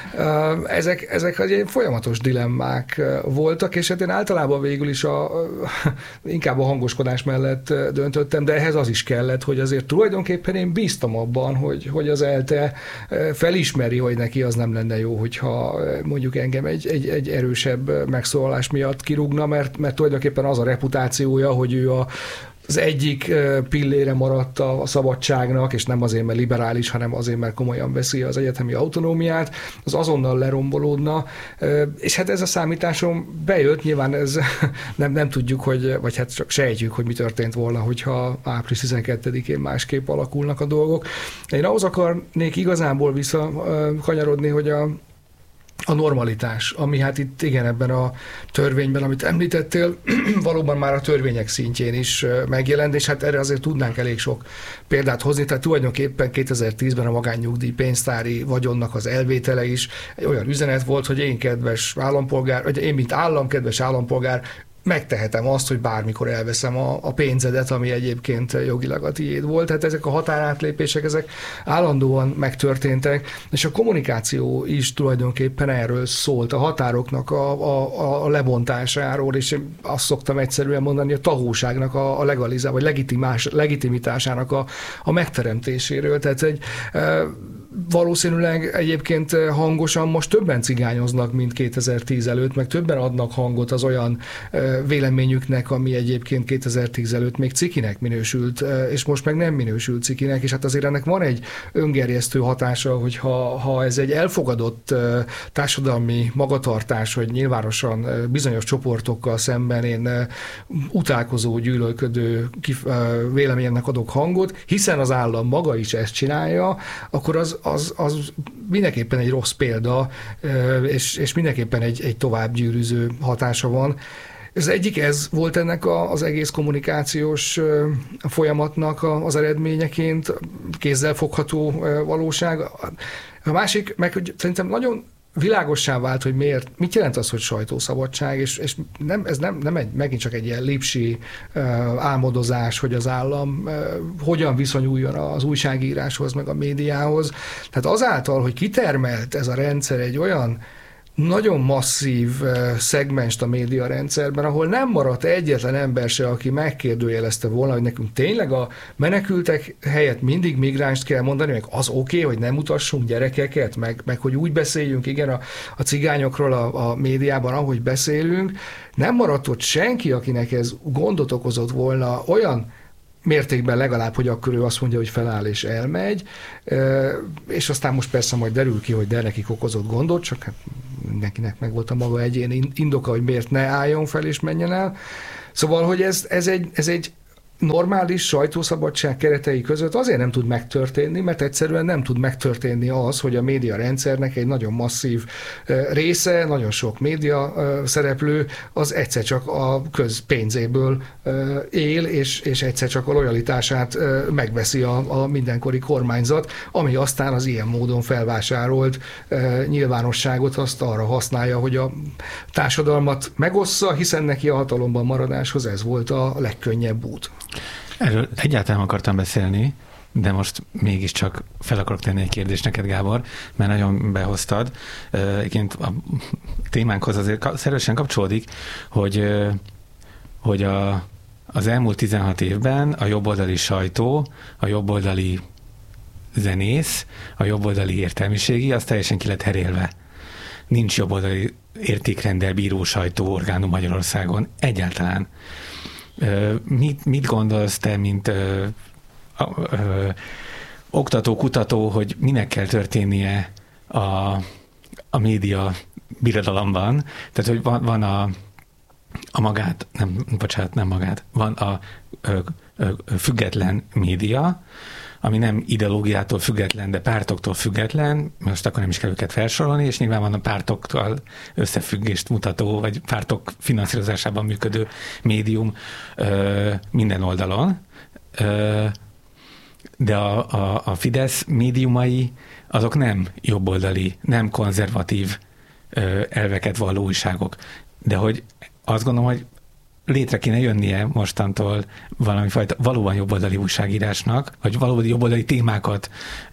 Ezek egy folyamatos dilemmák voltak, és hát én általában végül is inkább a hangoskodás mellett döntöttem, de ehhez az is kellett, hogy azért tulajdonképpen én bíztam abban, hogy az ELTE felismeri, hogy neki az nem lenne jó, hogyha mondjuk engem egy erősebb megszólalás miatt kirúgna, mert tulajdonképpen az a reputációja, hogy ő az egyik pillére maradt a szabadságnak, és nem azért, mert liberális, hanem azért, mert komolyan veszi az egyetemi autonómiát, az azonnal lerombolódna, és hát ez a számításom bejött, nyilván ez nem tudjuk, vagy hát csak sejtjük, hogy mi történt volna, hogyha április 12-én másképp alakulnak a dolgok. Én ahhoz akarnék igazából visszakanyarodni, hogy a normalitás, ami hát itt igen ebben a törvényben, amit említettél, valóban már a törvények szintjén is megjelent, és hát erre azért tudnánk elég sok példát hozni, tehát tulajdonképpen 2010-ben a magánnyugdíj pénztári vagyonnak az elvétele is egy olyan üzenet volt, hogy én kedves állampolgár, vagy én mint állam, kedves állampolgár, megtehetem azt, hogy bármikor elveszem a pénzedet, ami egyébként jogilag a tiéd volt. Tehát ezek a határátlépések, ezek állandóan megtörténtek, és a kommunikáció is tulajdonképpen erről szólt, a határoknak a lebontásáról, és én azt szoktam egyszerűen mondani, a tahóságnak a legitimitásának a megteremtéséről. Tehát valószínűleg egyébként hangosan most többen cigányoznak, mint 2010 előtt, meg többen adnak hangot az olyan véleményüknek, ami egyébként 2010 előtt még cikinek minősült, és most meg nem minősült cikinek, és hát azért ennek van egy öngerjesztő hatása, hogy ha ez egy elfogadott társadalmi magatartás, hogy nyilvánosan bizonyos csoportokkal szemben én utálkozó, gyűlölködő véleményemnek adok hangot, hiszen az állam maga is ezt csinálja, akkor az mindenképpen egy rossz példa, és mindenképpen egy tovább gyűrűző hatása van. Ez volt ennek az egész kommunikációs folyamatnak az eredményeként, kézzelfogható valóság. A másik, meg hogy szerintem nagyon világossá vált, hogy mit jelent az, hogy sajtószabadság, és ez nem megint csak egy ilyen lipsi álmodozás, hogy az állam hogyan viszonyuljon az újságíráshoz, meg a médiához. Tehát azáltal, hogy kitermelt ez a rendszer egy olyan nagyon masszív szegmenst a médiarendszerben, ahol nem maradt egyetlen ember se, aki megkérdőjelezte volna, hogy nekünk tényleg a menekültek helyett mindig migránst kell mondani, meg az oké, hogy nem mutassunk gyerekeket, meg hogy úgy beszéljünk, igen, a cigányokról a médiában, ahogy beszélünk. Nem maradt ott senki, akinek ez gondot okozott volna olyan mértékben legalább, hogy akkor ő azt mondja, hogy feláll és elmegy, és aztán most persze majd derül ki, hogy de nekik okozott gondot, csak hát mindenkinek meg volt a maga egyéni indoka, hogy miért ne álljon fel és menjen el. Szóval, hogy ez egy normális sajtószabadság keretei között azért nem tud megtörténni, mert egyszerűen nem tud megtörténni az, hogy a médiarendszernek egy nagyon masszív része, nagyon sok média szereplő, az egyszer csak a közpénzéből él, és egyszer csak a lojalitását megveszi a mindenkori kormányzat, ami aztán az ilyen módon felvásárolt nyilvánosságot azt arra használja, hogy a társadalmat megossza, hiszen neki a hatalomban maradáshoz ez volt a legkönnyebb út. Erről egyáltalán akartam beszélni, de most mégiscsak fel akarok tenni egy kérdést neked, Gábor, mert nagyon behoztad. Egyébként a témánkhoz azért szervesen kapcsolódik, hogy az elmúlt 16 évben a jobboldali sajtó, a jobboldali zenész, a jobboldali értelmiségi, az teljesen ki lett herélve. Nincs jobboldali értékrenddel bíró sajtóorgánum Magyarországon. Egyáltalán. Mit gondolsz te, mint oktató, kutató, hogy minek kell történnie a média birodalomban? Tehát, hogy van van a független média, ami nem ideológiától független, de pártoktól független, most akkor nem is kell őket felsorolni, és nyilván van a pártokkal összefüggést mutató, vagy pártok finanszírozásában működő médium minden oldalon. De a Fidesz médiumai azok nem jobboldali, nem konzervatív elveket valló újságok. De hogy azt gondolom, hogy létre kéne jönnie mostantól valamifajta valóban jobboldali újságírásnak, vagy valóban jobboldali témákat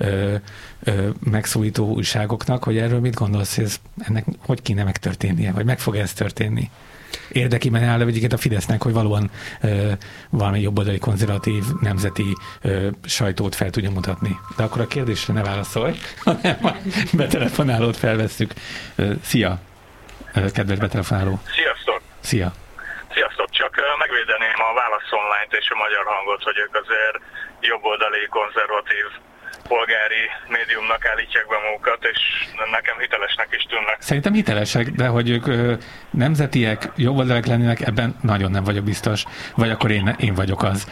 megszólító újságoknak, hogy erről mit gondolsz, hogy ennek hogy kéne megtörténnie, vagy meg fog ez történni? Érdekében áll egyiket a Fidesznek, hogy valóban valami jobboldali konzervatív nemzeti sajtót fel tudja mutatni. De akkor a kérdésre ne válaszolj, hanem a betelefonálót felvesszük. Szia, kedves betelefonáló. Sziasztok! Szia! Sziasztok! Csak megvédeném a Válasz Online-t és a Magyar Hangot, hogy ők azért jobboldali, konzervatív polgári médiumnak állítják be magukat, és nekem hitelesnek is tűnnek. Szerintem hitelesek, de hogy ők nemzetiek, jobboldalak lennének, ebben nagyon nem vagyok biztos. Vagy akkor én vagyok az.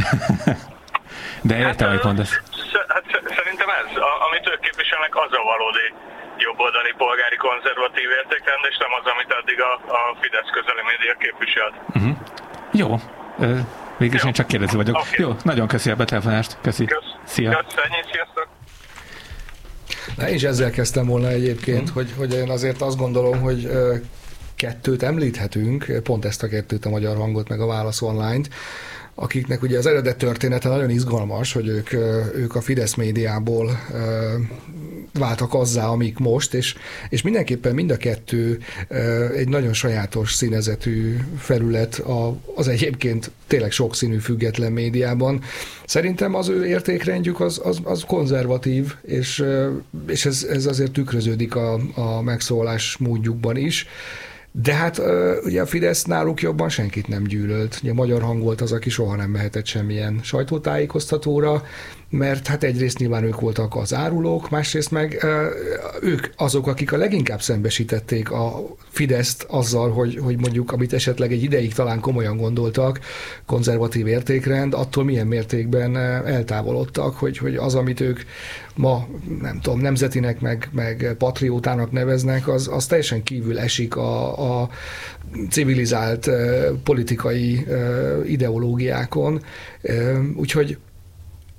De értem, hogy mondasz. Szerintem ez, amit ők képviselnek, az a valódi jobboldali polgári konzervatív értékrend, és nem az, amit eddig a Fidesz közeli média képviselt. Uh-huh. Jó. Végülis én csak kérdező vagyok. Okay. Jó, nagyon köszi a betelefonást. Köszi. Szia. Sziasztok. Na, én is ezzel kezdtem volna egyébként, hogy én azért azt gondolom, hogy kettőt említhetünk, pont ezt a kettőt, a Magyar Hangot, meg a Válasz Online-t, akiknek ugye az eredet története nagyon izgalmas, hogy ők a Fidesz médiából váltak azzá, amik most, és mindenképpen mind a kettő egy nagyon sajátos színezetű felület az egyébként tényleg sokszínű független médiában. Szerintem az ő értékrendjük az konzervatív, és ez azért tükröződik a megszólás módjukban is. De hát ugye a Fidesz náluk jobban senkit nem gyűlölt. Ugye a Magyar Hang volt az, aki soha nem mehetett semmilyen sajtótájékoztatóra, mert hát egyrészt nyilván ők voltak az árulók, másrészt meg ők azok, akik a leginkább szembesítették a Fideszt azzal, hogy mondjuk, amit esetleg egy ideig talán komolyan gondoltak, konzervatív értékrend, attól milyen mértékben eltávolodtak, hogy az, amit ők ma, nem tudom, nemzetinek, meg patriótának neveznek, az teljesen kívül esik a civilizált politikai ideológiákon. Úgyhogy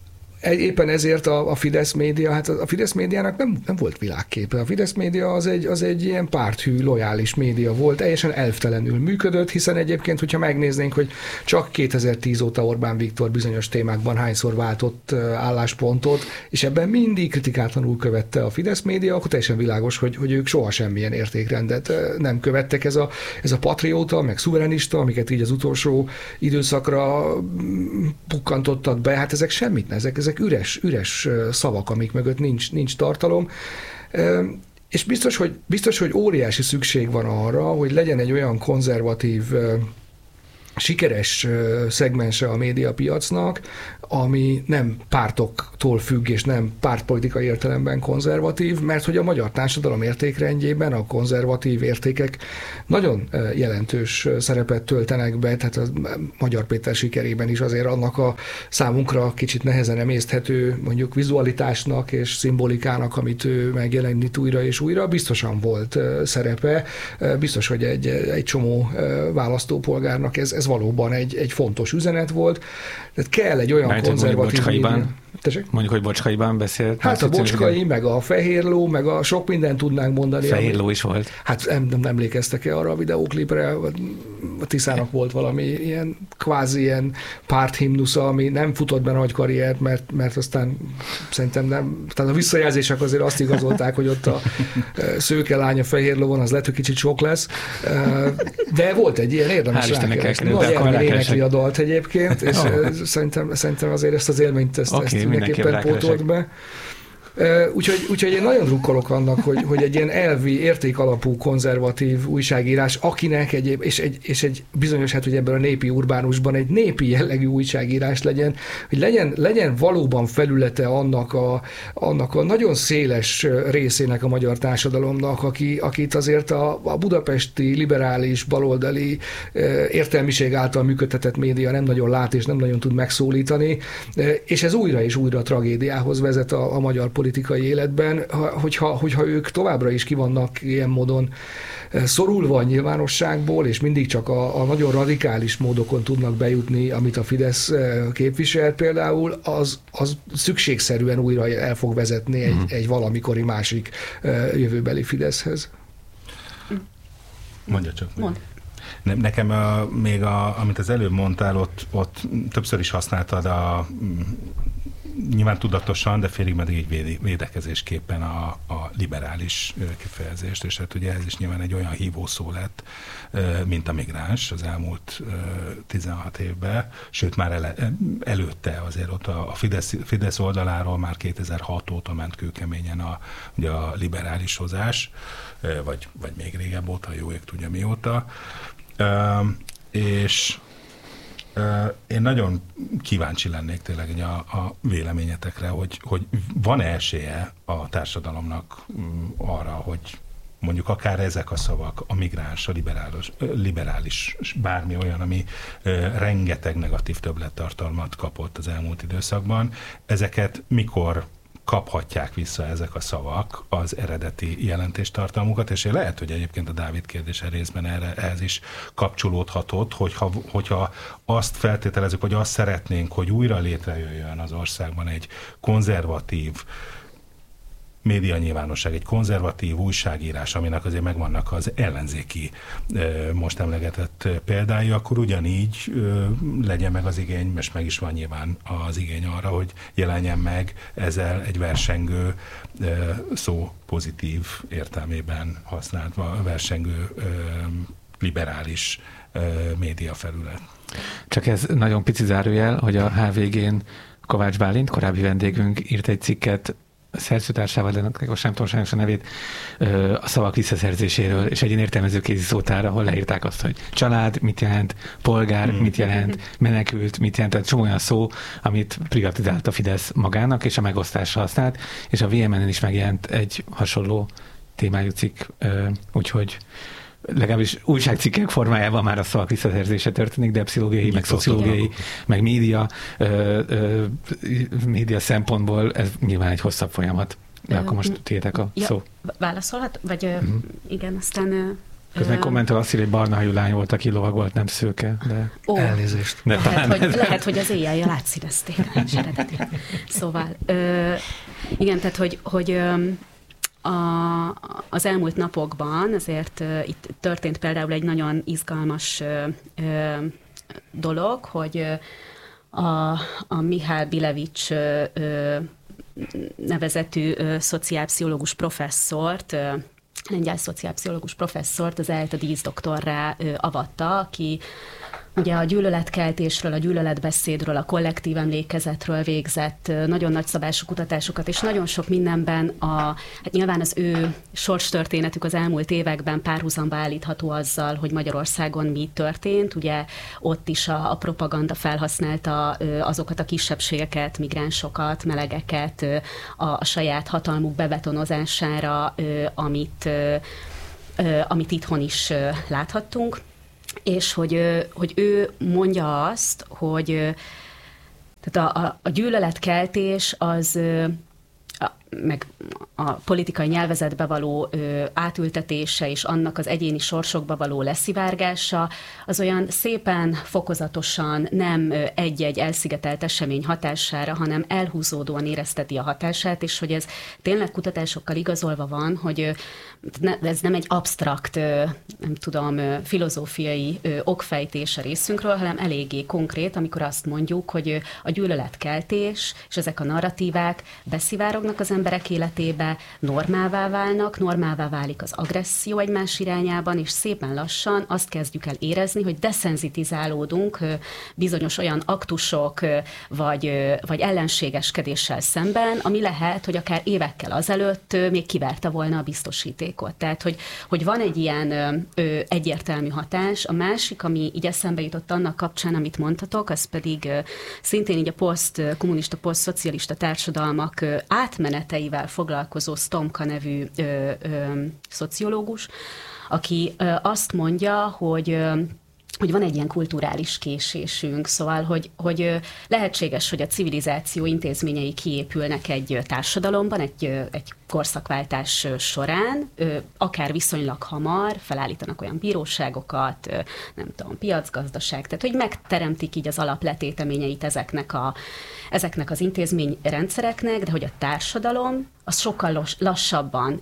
éppen ezért a Fidesz média, hát a Fidesz médiának nem volt világképe. A Fidesz média az egy ilyen párthű, lojális média volt, teljesen elvtelenül működött, hiszen egyébként, hogyha megnéznénk, hogy csak 2010 óta Orbán Viktor bizonyos témákban hányszor váltott álláspontot, és ebben mindig kritikátlanul követte a Fidesz média, akkor teljesen világos, hogy ők soha semmilyen értékrendet nem követtek. Ez a patrióta, meg szuverenista, amiket így az utolsó időszakra pukkantottak be, hát ezek semmit, ezek üres szavak, amik mögött nincs tartalom. És biztos, hogy óriási szükség van arra, hogy legyen egy olyan konzervatív, sikeres szegmense a médiapiacnak, ami nem pártoktól függ, és nem pártpolitikai értelemben konzervatív, mert hogy a magyar társadalom értékrendjében a konzervatív értékek nagyon jelentős szerepet töltenek be, tehát a Magyar Péter sikerében is azért annak a számunkra kicsit nehezen emészthető mondjuk vizualitásnak és szimbolikának, amit ő megjelenít újra és újra, biztosan volt szerepe, biztos, hogy egy csomó választópolgárnak ez valóban egy fontos üzenet volt. Tehát kell egy olyan konzervatív média. Mondjuk, hogy Bocskaiban beszélt. Hát a Bocskai, meg a Fehérló, meg a sok mindent tudnánk mondani. Fehérló is volt. Hát nem emlékeztek-e arra a videóklipre? A Tiszának volt valami ilyen kvázi ilyen párthimnusza, ami nem futott be nagy karriert, mert aztán szerintem nem. Tehát a visszajelzések azért azt igazolták, hogy ott a szőke lány a Fehérlóon, az lehet, hogy kicsit sok lesz. De volt egy ilyen érdemes rákeresni. Nagy Ervin énekli a dalt egyébként, és szerintem azért ezt az élményt ezt mindenképpen pótolt be. Úgyhogy én nagyon drukkolok annak, hogy egy ilyen elvi, értékalapú, konzervatív újságírás, akinek és egy bizonyos, hát hogy ebben a népi urbánusban egy népi jellegű újságírás legyen, hogy legyen valóban felülete annak a nagyon széles részének a magyar társadalomnak, akit azért a budapesti liberális, baloldali értelmiség által működtetett média nem nagyon lát és nem nagyon tud megszólítani, és ez újra és újra tragédiához vezet a magyar politikai életben, hogyha ők továbbra is ki vannak ilyen módon szorulva a nyilvánosságból, és mindig csak a nagyon radikális módokon tudnak bejutni, amit a Fidesz képvisel például, az szükségszerűen újra el fog vezetni egy valamikori másik jövőbeli Fideszhez. Mondja csak. Mond. Nekem még amit az előbb mondtál, ott többször is használtad nyilván tudatosan, de félig meddig egy védekezésképpen a liberális kifejezést, és hát ugye ez is nyilván egy olyan hívószó lett, mint a migráns az elmúlt 16 évben, sőt már előtte azért ott a Fidesz oldaláról már 2006 óta ment kőkeményen ugye a liberálishozás, vagy még régebb óta, jó ég tudja mióta, és én nagyon kíváncsi lennék tényleg a véleményetekre, hogy van-e esélye a társadalomnak arra, hogy mondjuk akár ezek a szavak, a migráns, a liberális, bármi olyan, ami rengeteg negatív többlettartalmat kapott az elmúlt időszakban, ezeket mikor kaphatják vissza ezek a szavak az eredeti jelentéstartalmukat, és lehet, hogy egyébként a Dávid kérdése részben ehhez is kapcsolódhatott, hogyha azt feltételezzük, hogy azt szeretnénk, hogy újra létrejöjjön az országban egy konzervatív médianyilvánosság, egy konzervatív újságírás, aminek azért megvannak az ellenzéki most emlegetett példái, akkor ugyanígy legyen meg az igény, és meg is van nyilván az igény arra, hogy jelenjen meg ezzel egy versengő szó pozitív értelmében használt, versengő liberális médiafelület. Csak ez nagyon pici zárójel, hogy a HVG-n Kovács Bálint, korábbi vendégünk írt egy cikket szerzőtársával, de most nem tudom sajnos a nevét, a szavak visszaszerzéséről, és egy értelmező kézi szótára, ahol leírták azt, hogy család mit jelent, polgár mit jelent, menekült mit jelent, tehát csomó olyan szó, amit privatizált a Fidesz magának, és a megosztásra használt, és a VMN-en is megjelent egy hasonló témájú cikk, úgyhogy legalábbis újságcikkek formájában már a szavak visszaszerzése történik, de pszichológiai, meg szociológiai, meg média szempontból ez nyilván egy hosszabb folyamat. De akkor most tiétek a szó. Válaszolhat? Vagy igen, aztán Közben kommentel azt írja, hogy barna hajú lány volt, aki lovagolt, nem szőke, de... Elnézést. De lehet, hogy az éjjel átszínezték eredetileg. Szóval, igen, tehát, hogy az elmúlt napokban azért itt történt például egy nagyon izgalmas dolog, hogy a Mihály Bilevics nevezetű szociálpszichológus professzort, lengyel szociálpszichológus professzort az ELTE díszdoktorrá avatta, aki ugye a gyűlöletkeltésről, a gyűlöletbeszédről, a kollektív emlékezetről végzett nagyon nagyszabású kutatásokat, és nagyon sok mindenben hát nyilván az ő sorstörténetük az elmúlt években párhuzamba állítható azzal, hogy Magyarországon mi történt. Ugye ott is a propaganda felhasználta azokat a kisebbségeket, migránsokat, melegeket a saját hatalmuk bebetonozására, amit itthon is láthattunk. És hogy ő mondja azt, hogy tehát a gyűlöletkeltés az meg a politikai nyelvezetbe való átültetése és annak az egyéni sorsokba való leszivárgása az olyan szépen, fokozatosan nem egy-egy elszigetelt esemény hatására, hanem elhúzódóan érezteti a hatását, és hogy ez tényleg kutatásokkal igazolva van, hogy ez nem egy absztrakt, nem tudom, filozófiai okfejtés a részünkről, hanem eléggé konkrét, amikor azt mondjuk, hogy a gyűlöletkeltés és ezek a narratívák beszivárognak az emberek életébe, normává válik az agresszió egymás irányában, és szépen lassan azt kezdjük el érezni, hogy deszenzitizálódunk bizonyos olyan aktusok vagy ellenségeskedéssel szemben, ami lehet, hogy akár évekkel azelőtt még kiverte volna a biztosítékot. Tehát, hogy van egy ilyen egyértelmű hatás. A másik, ami így eszembe jutott annak kapcsán, amit mondtatok, az pedig szintén így a posztkommunista, posztszocialista társadalmak átmeneteivel foglalkozó Stomka nevű szociológus, aki azt mondja, hogy van egy ilyen kulturális késésünk, szóval, hogy lehetséges, hogy a civilizáció intézményei kiépülnek egy társadalomban, egy korszakváltás során, akár viszonylag hamar felállítanak olyan bíróságokat, nem tudom, piacgazdaság, tehát hogy megteremtik így az alapletéteményeit ezeknek az intézményrendszereknek, de hogy a társadalom az sokkal lassabban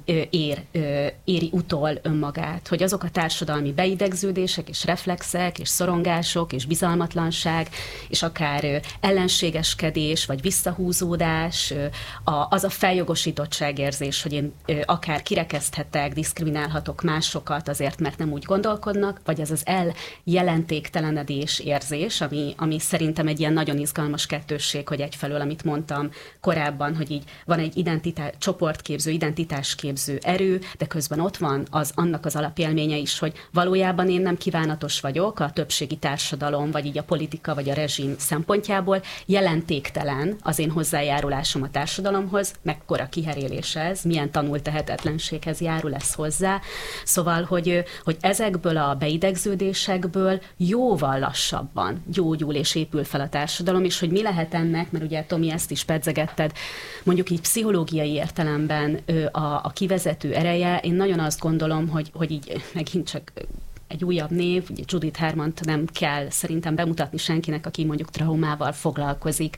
éri utol önmagát, hogy azok a társadalmi beidegződések és reflexek és szorongások és bizalmatlanság és akár ellenségeskedés vagy visszahúzódás, az a feljogosítottságérzés, hogy én akár kirekeszthetek, diszkriminálhatok másokat azért, mert nem úgy gondolkodnak, vagy ez az eljelentéktelenedés érzés, ami szerintem egy ilyen nagyon izgalmas kettősség, hogy egyfelől, amit mondtam korábban, hogy így van egy csoportképző, identitásképző erő, de közben ott van annak az alapélménye is, hogy valójában én nem kívánatos vagyok a többségi társadalom, vagy így a politika, vagy a rezsim szempontjából, jelentéktelen az én hozzájárulásom a társadalomhoz, mekkora kiherélés ez, milyen tanultehetetlenséghez járul ez hozzá. Szóval, hogy ezekből a beidegződésekből jóval lassabban gyógyul és épül fel a társadalom, és hogy mi lehet ennek, mert ugye Tomi ezt is pedzegetted, mondjuk így pszichológiai értelemben a kivezető ereje. Én nagyon azt gondolom, hogy így megint csak egy újabb név, ugye Judith Hermant nem kell szerintem bemutatni senkinek, aki mondjuk traumával foglalkozik.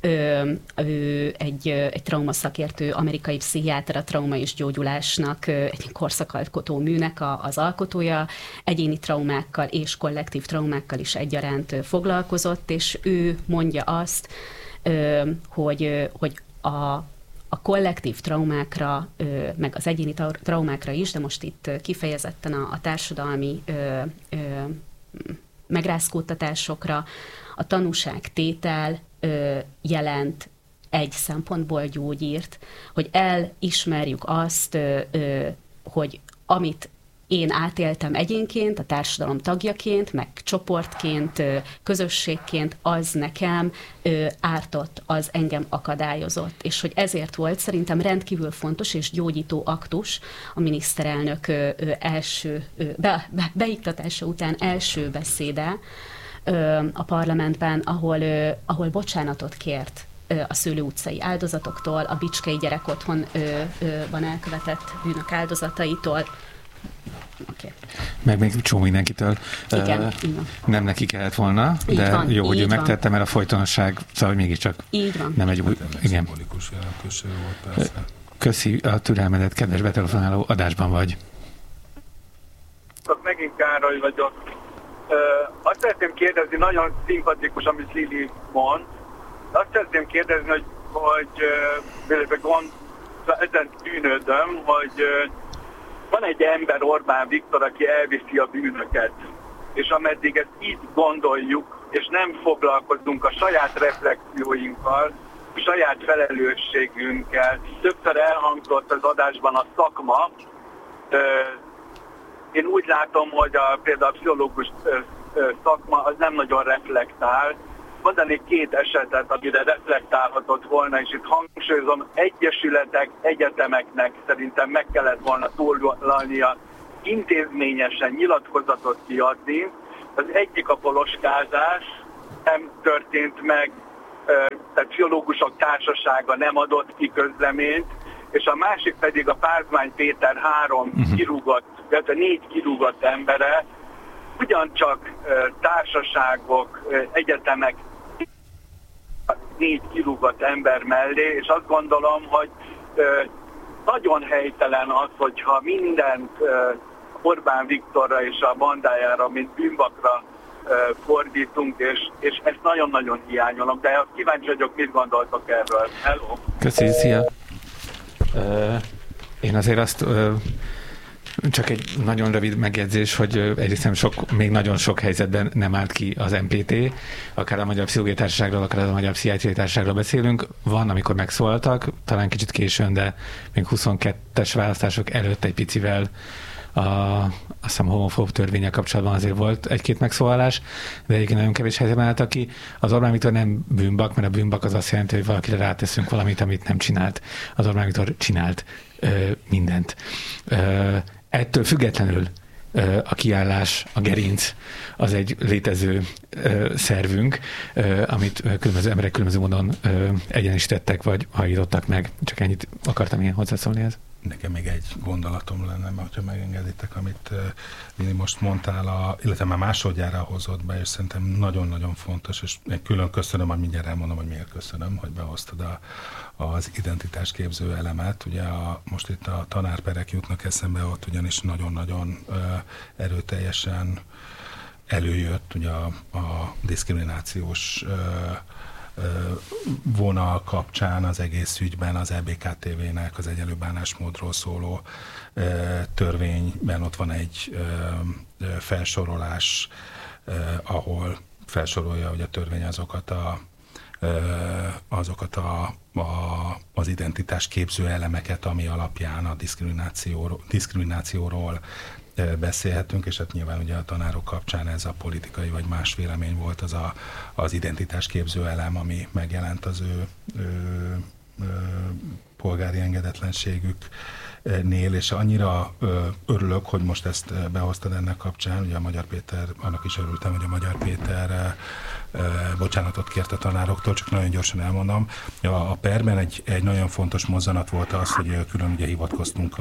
Ő egy traumaszakértő, amerikai pszichiáter, a trauma és gyógyulásnak egy korszakalkotó műnek az alkotója, egyéni traumákkal és kollektív traumákkal is egyaránt foglalkozott, és ő mondja azt, hogy a kollektív traumákra, meg az egyéni traumákra is, de most itt kifejezetten a társadalmi megrázkódtatásokra a tanúságtétel jelent egy szempontból gyógyírt, hogy elismerjük azt, hogy amit én átéltem egyénként, a társadalom tagjaként, meg csoportként, közösségként, az nekem ártott, az engem akadályozott. És hogy ezért volt szerintem rendkívül fontos és gyógyító aktus a miniszterelnök első beiktatása után első beszéde a parlamentben, ahol bocsánatot kért a Szőlő utcai áldozatoktól, a bicskei gyerekotthonban elkövetett bűnök áldozataitól, Okay. Meg még csomó mindenkitől. Igen, nem neki kellett volna, de van, jó, hogy ő van. megtette, mert a folytonosság, szóval mégiscsak így van. Nem egy új... Igen. Szimbolikus jelentőség volt persze. Köszi a türelmedet, kedves betelefonáló, adásban vagy. Megint Károly vagyok. Azt szeretném kérdezni, nagyon szimpatikus, amit Lili mond. Azt szeretném kérdezni, hogy ezen tűnődöm, hogy van egy ember, Orbán Viktor, aki elviszi a bűnöket. És ameddig ezt így gondoljuk, és nem foglalkozunk a saját reflexióinkkal, a saját felelősségünkkel. Többször elhangzott az adásban a szakma. Én úgy látom, hogy például a pszichológus szakma az nem nagyon reflektál. Mondanék 2 esetet, amire reflektálhatott volna, és itt hangsúlyozom, egyesületek, egyetemeknek szerintem meg kellett volna szólalnia, intézményesen nyilatkozatot kiadni. Az egyik a poloskázás, nem történt meg, tehát pszichológusok társasága nem adott ki közleményt, és a másik pedig a Pázmány Péter 3 kirúgott, illetve 4 kirúgott embere, ugyancsak társaságok, egyetemek 4 kirúgott ember mellé, és azt gondolom, hogy nagyon helytelen az, hogyha mindent Orbán Viktorra és a bandájára, mint bűnbakra fordítunk, és ezt nagyon-nagyon hiányolom, de kíváncsi vagyok, mit gondoltok erről. Hello! Köszi, szia! Én azért azt... Csak egy nagyon rövid megjegyzés, hogy egyrészt még nagyon sok helyzetben nem állt ki az MPT, akár a Magyar Pszichológiai Társaságról, akár a Magyar Pszichiátriai Társaságról beszélünk. Van, amikor megszólaltak, talán kicsit későn, de még 22-es választások előtt egy picivel azt hiszem homofób törvényel kapcsolatban azért volt 1-2 megszólalás, de egyébként nagyon kevés helyzetben álltak ki. Az Orbán Viktor nem bűnbak, mert a bűnbak az azt jelenti, hogy valakire ráteszünk valamit, amit nem csinált. Az Orbán Viktor csinált mindent. Ettől függetlenül a kiállás, a gerinc az egy létező szervünk, amit különböző emberek különböző módon egyenesítettek, vagy hajítottak meg. Csak ennyit akartam én hozzászólni ez. Nekem még egy gondolatom lenne, mert ha megengeditek, amit Lili most mondtál, illetve már másodjára hozott be, és szerintem nagyon-nagyon fontos, és külön köszönöm, hogy mindjárt elmondom, hogy miért köszönöm, hogy behoztad az identitásképző elemet. Ugye most itt a tanárperek jutnak eszembe, ott ugyanis nagyon-nagyon erőteljesen előjött ugye a diszkriminációs vonal kapcsán az egész ügyben az EBKTV-nek az egyenlő bánásmódról szóló törvényben ott van egy felsorolás, ahol felsorolja hogy a törvény az identitás képző elemeket, ami alapján a diszkriminációról beszélhetünk, és hát nyilván ugye a tanárok kapcsán ez a politikai vagy más vélemény volt az identitásképző elem, ami megjelent az ő polgári engedetlenségüknél, és annyira örülök, hogy most ezt behoztad ennek kapcsán, ugye a Magyar Péter, annak is örültem, hogy a Magyar Péter bocsánatot kért a tanároktól, csak nagyon gyorsan elmondom. A perben egy nagyon fontos mozzanat volt az, hogy külön ugye hivatkoztunk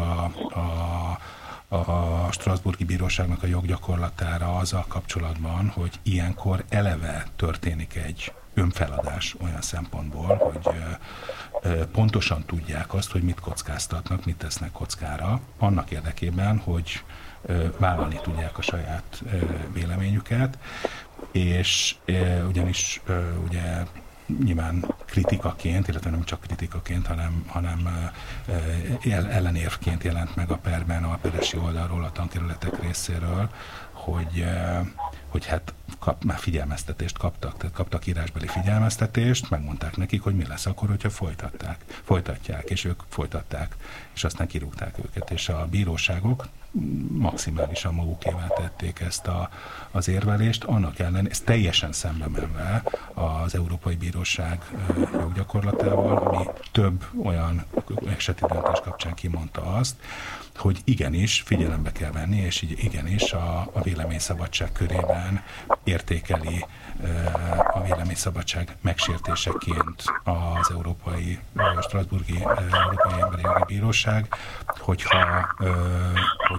a Strasbourgi Bíróságnak a joggyakorlatára azzal kapcsolatban, hogy ilyenkor eleve történik egy önfeladás olyan szempontból, hogy pontosan tudják azt, hogy mit kockáztatnak, mit tesznek kockára, annak érdekében, hogy vállalni tudják a saját véleményüket, és ugyanis ugye nyilván kritikaként, illetve nem csak kritikaként, hanem ellenérvként jelent meg a perben a peresi oldalról, a tankerületek részéről, hogy hát már figyelmeztetést kaptak, tehát kaptak írásbeli figyelmeztetést, megmondták nekik, hogy mi lesz akkor, hogyha folytatják, és ők folytatták, és aztán kirúgták őket, és a bíróságok maximálisan magukévá tették ezt az érvelést, annak ellenére, ez teljesen szembe menve az Európai Bíróság joggyakorlatával, ami több olyan eseti döntés kapcsán kimondta azt, hogy igenis figyelembe kell venni, és igenis a véleményszabadság körében értékeli a véleményszabadság megsértéseként az Strasbourgi Európai Emberi Jogi Bíróság, hogyha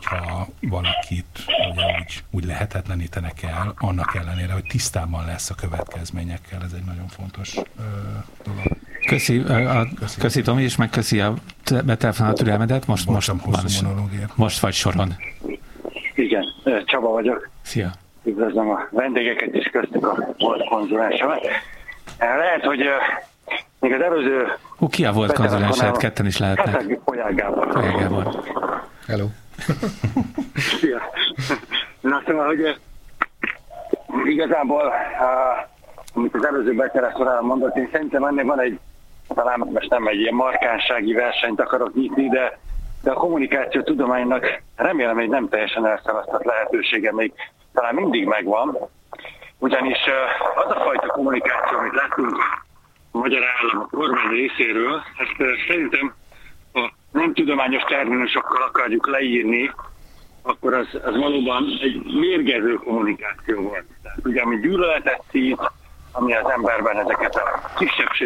hogyha valakit ugye úgy lehetetlenítenek el, annak ellenére, hogy tisztában lesz a következményekkel. Ez egy nagyon fontos dolog. Köszi Tomi, és megköszi a betelefonáló türelmedet. Most vagy soron. Igen, Csaba vagyok. Szia. Üdvözlöm a vendégeket, és köztük a volt konzulensemet. Lehet, hogy még az előző... Ki a volt konzulensed? Ketten is lehetnek. Hát, Polyák Gábor. Hello. Szia. Na, szóval, hogy igazából, amit az előző betelefonáló mondott, én szerintem ennek van egy, talán most nem egy ilyen markánsági versenyt akarok nyitni, de a kommunikáció tudománynak remélem, hogy nem teljesen elszalasztott lehetősége még talán mindig megvan, ugyanis az a fajta kommunikáció, amit látunk a magyar állam, a kormány részéről, ezt szerintem, ha nem tudományos terminusokkal akarjuk leírni, akkor az valóban egy mérgező kommunikáció volt. Tehát ugye, ami gyűlöletet szít, ami az emberben ezeket a kisebbség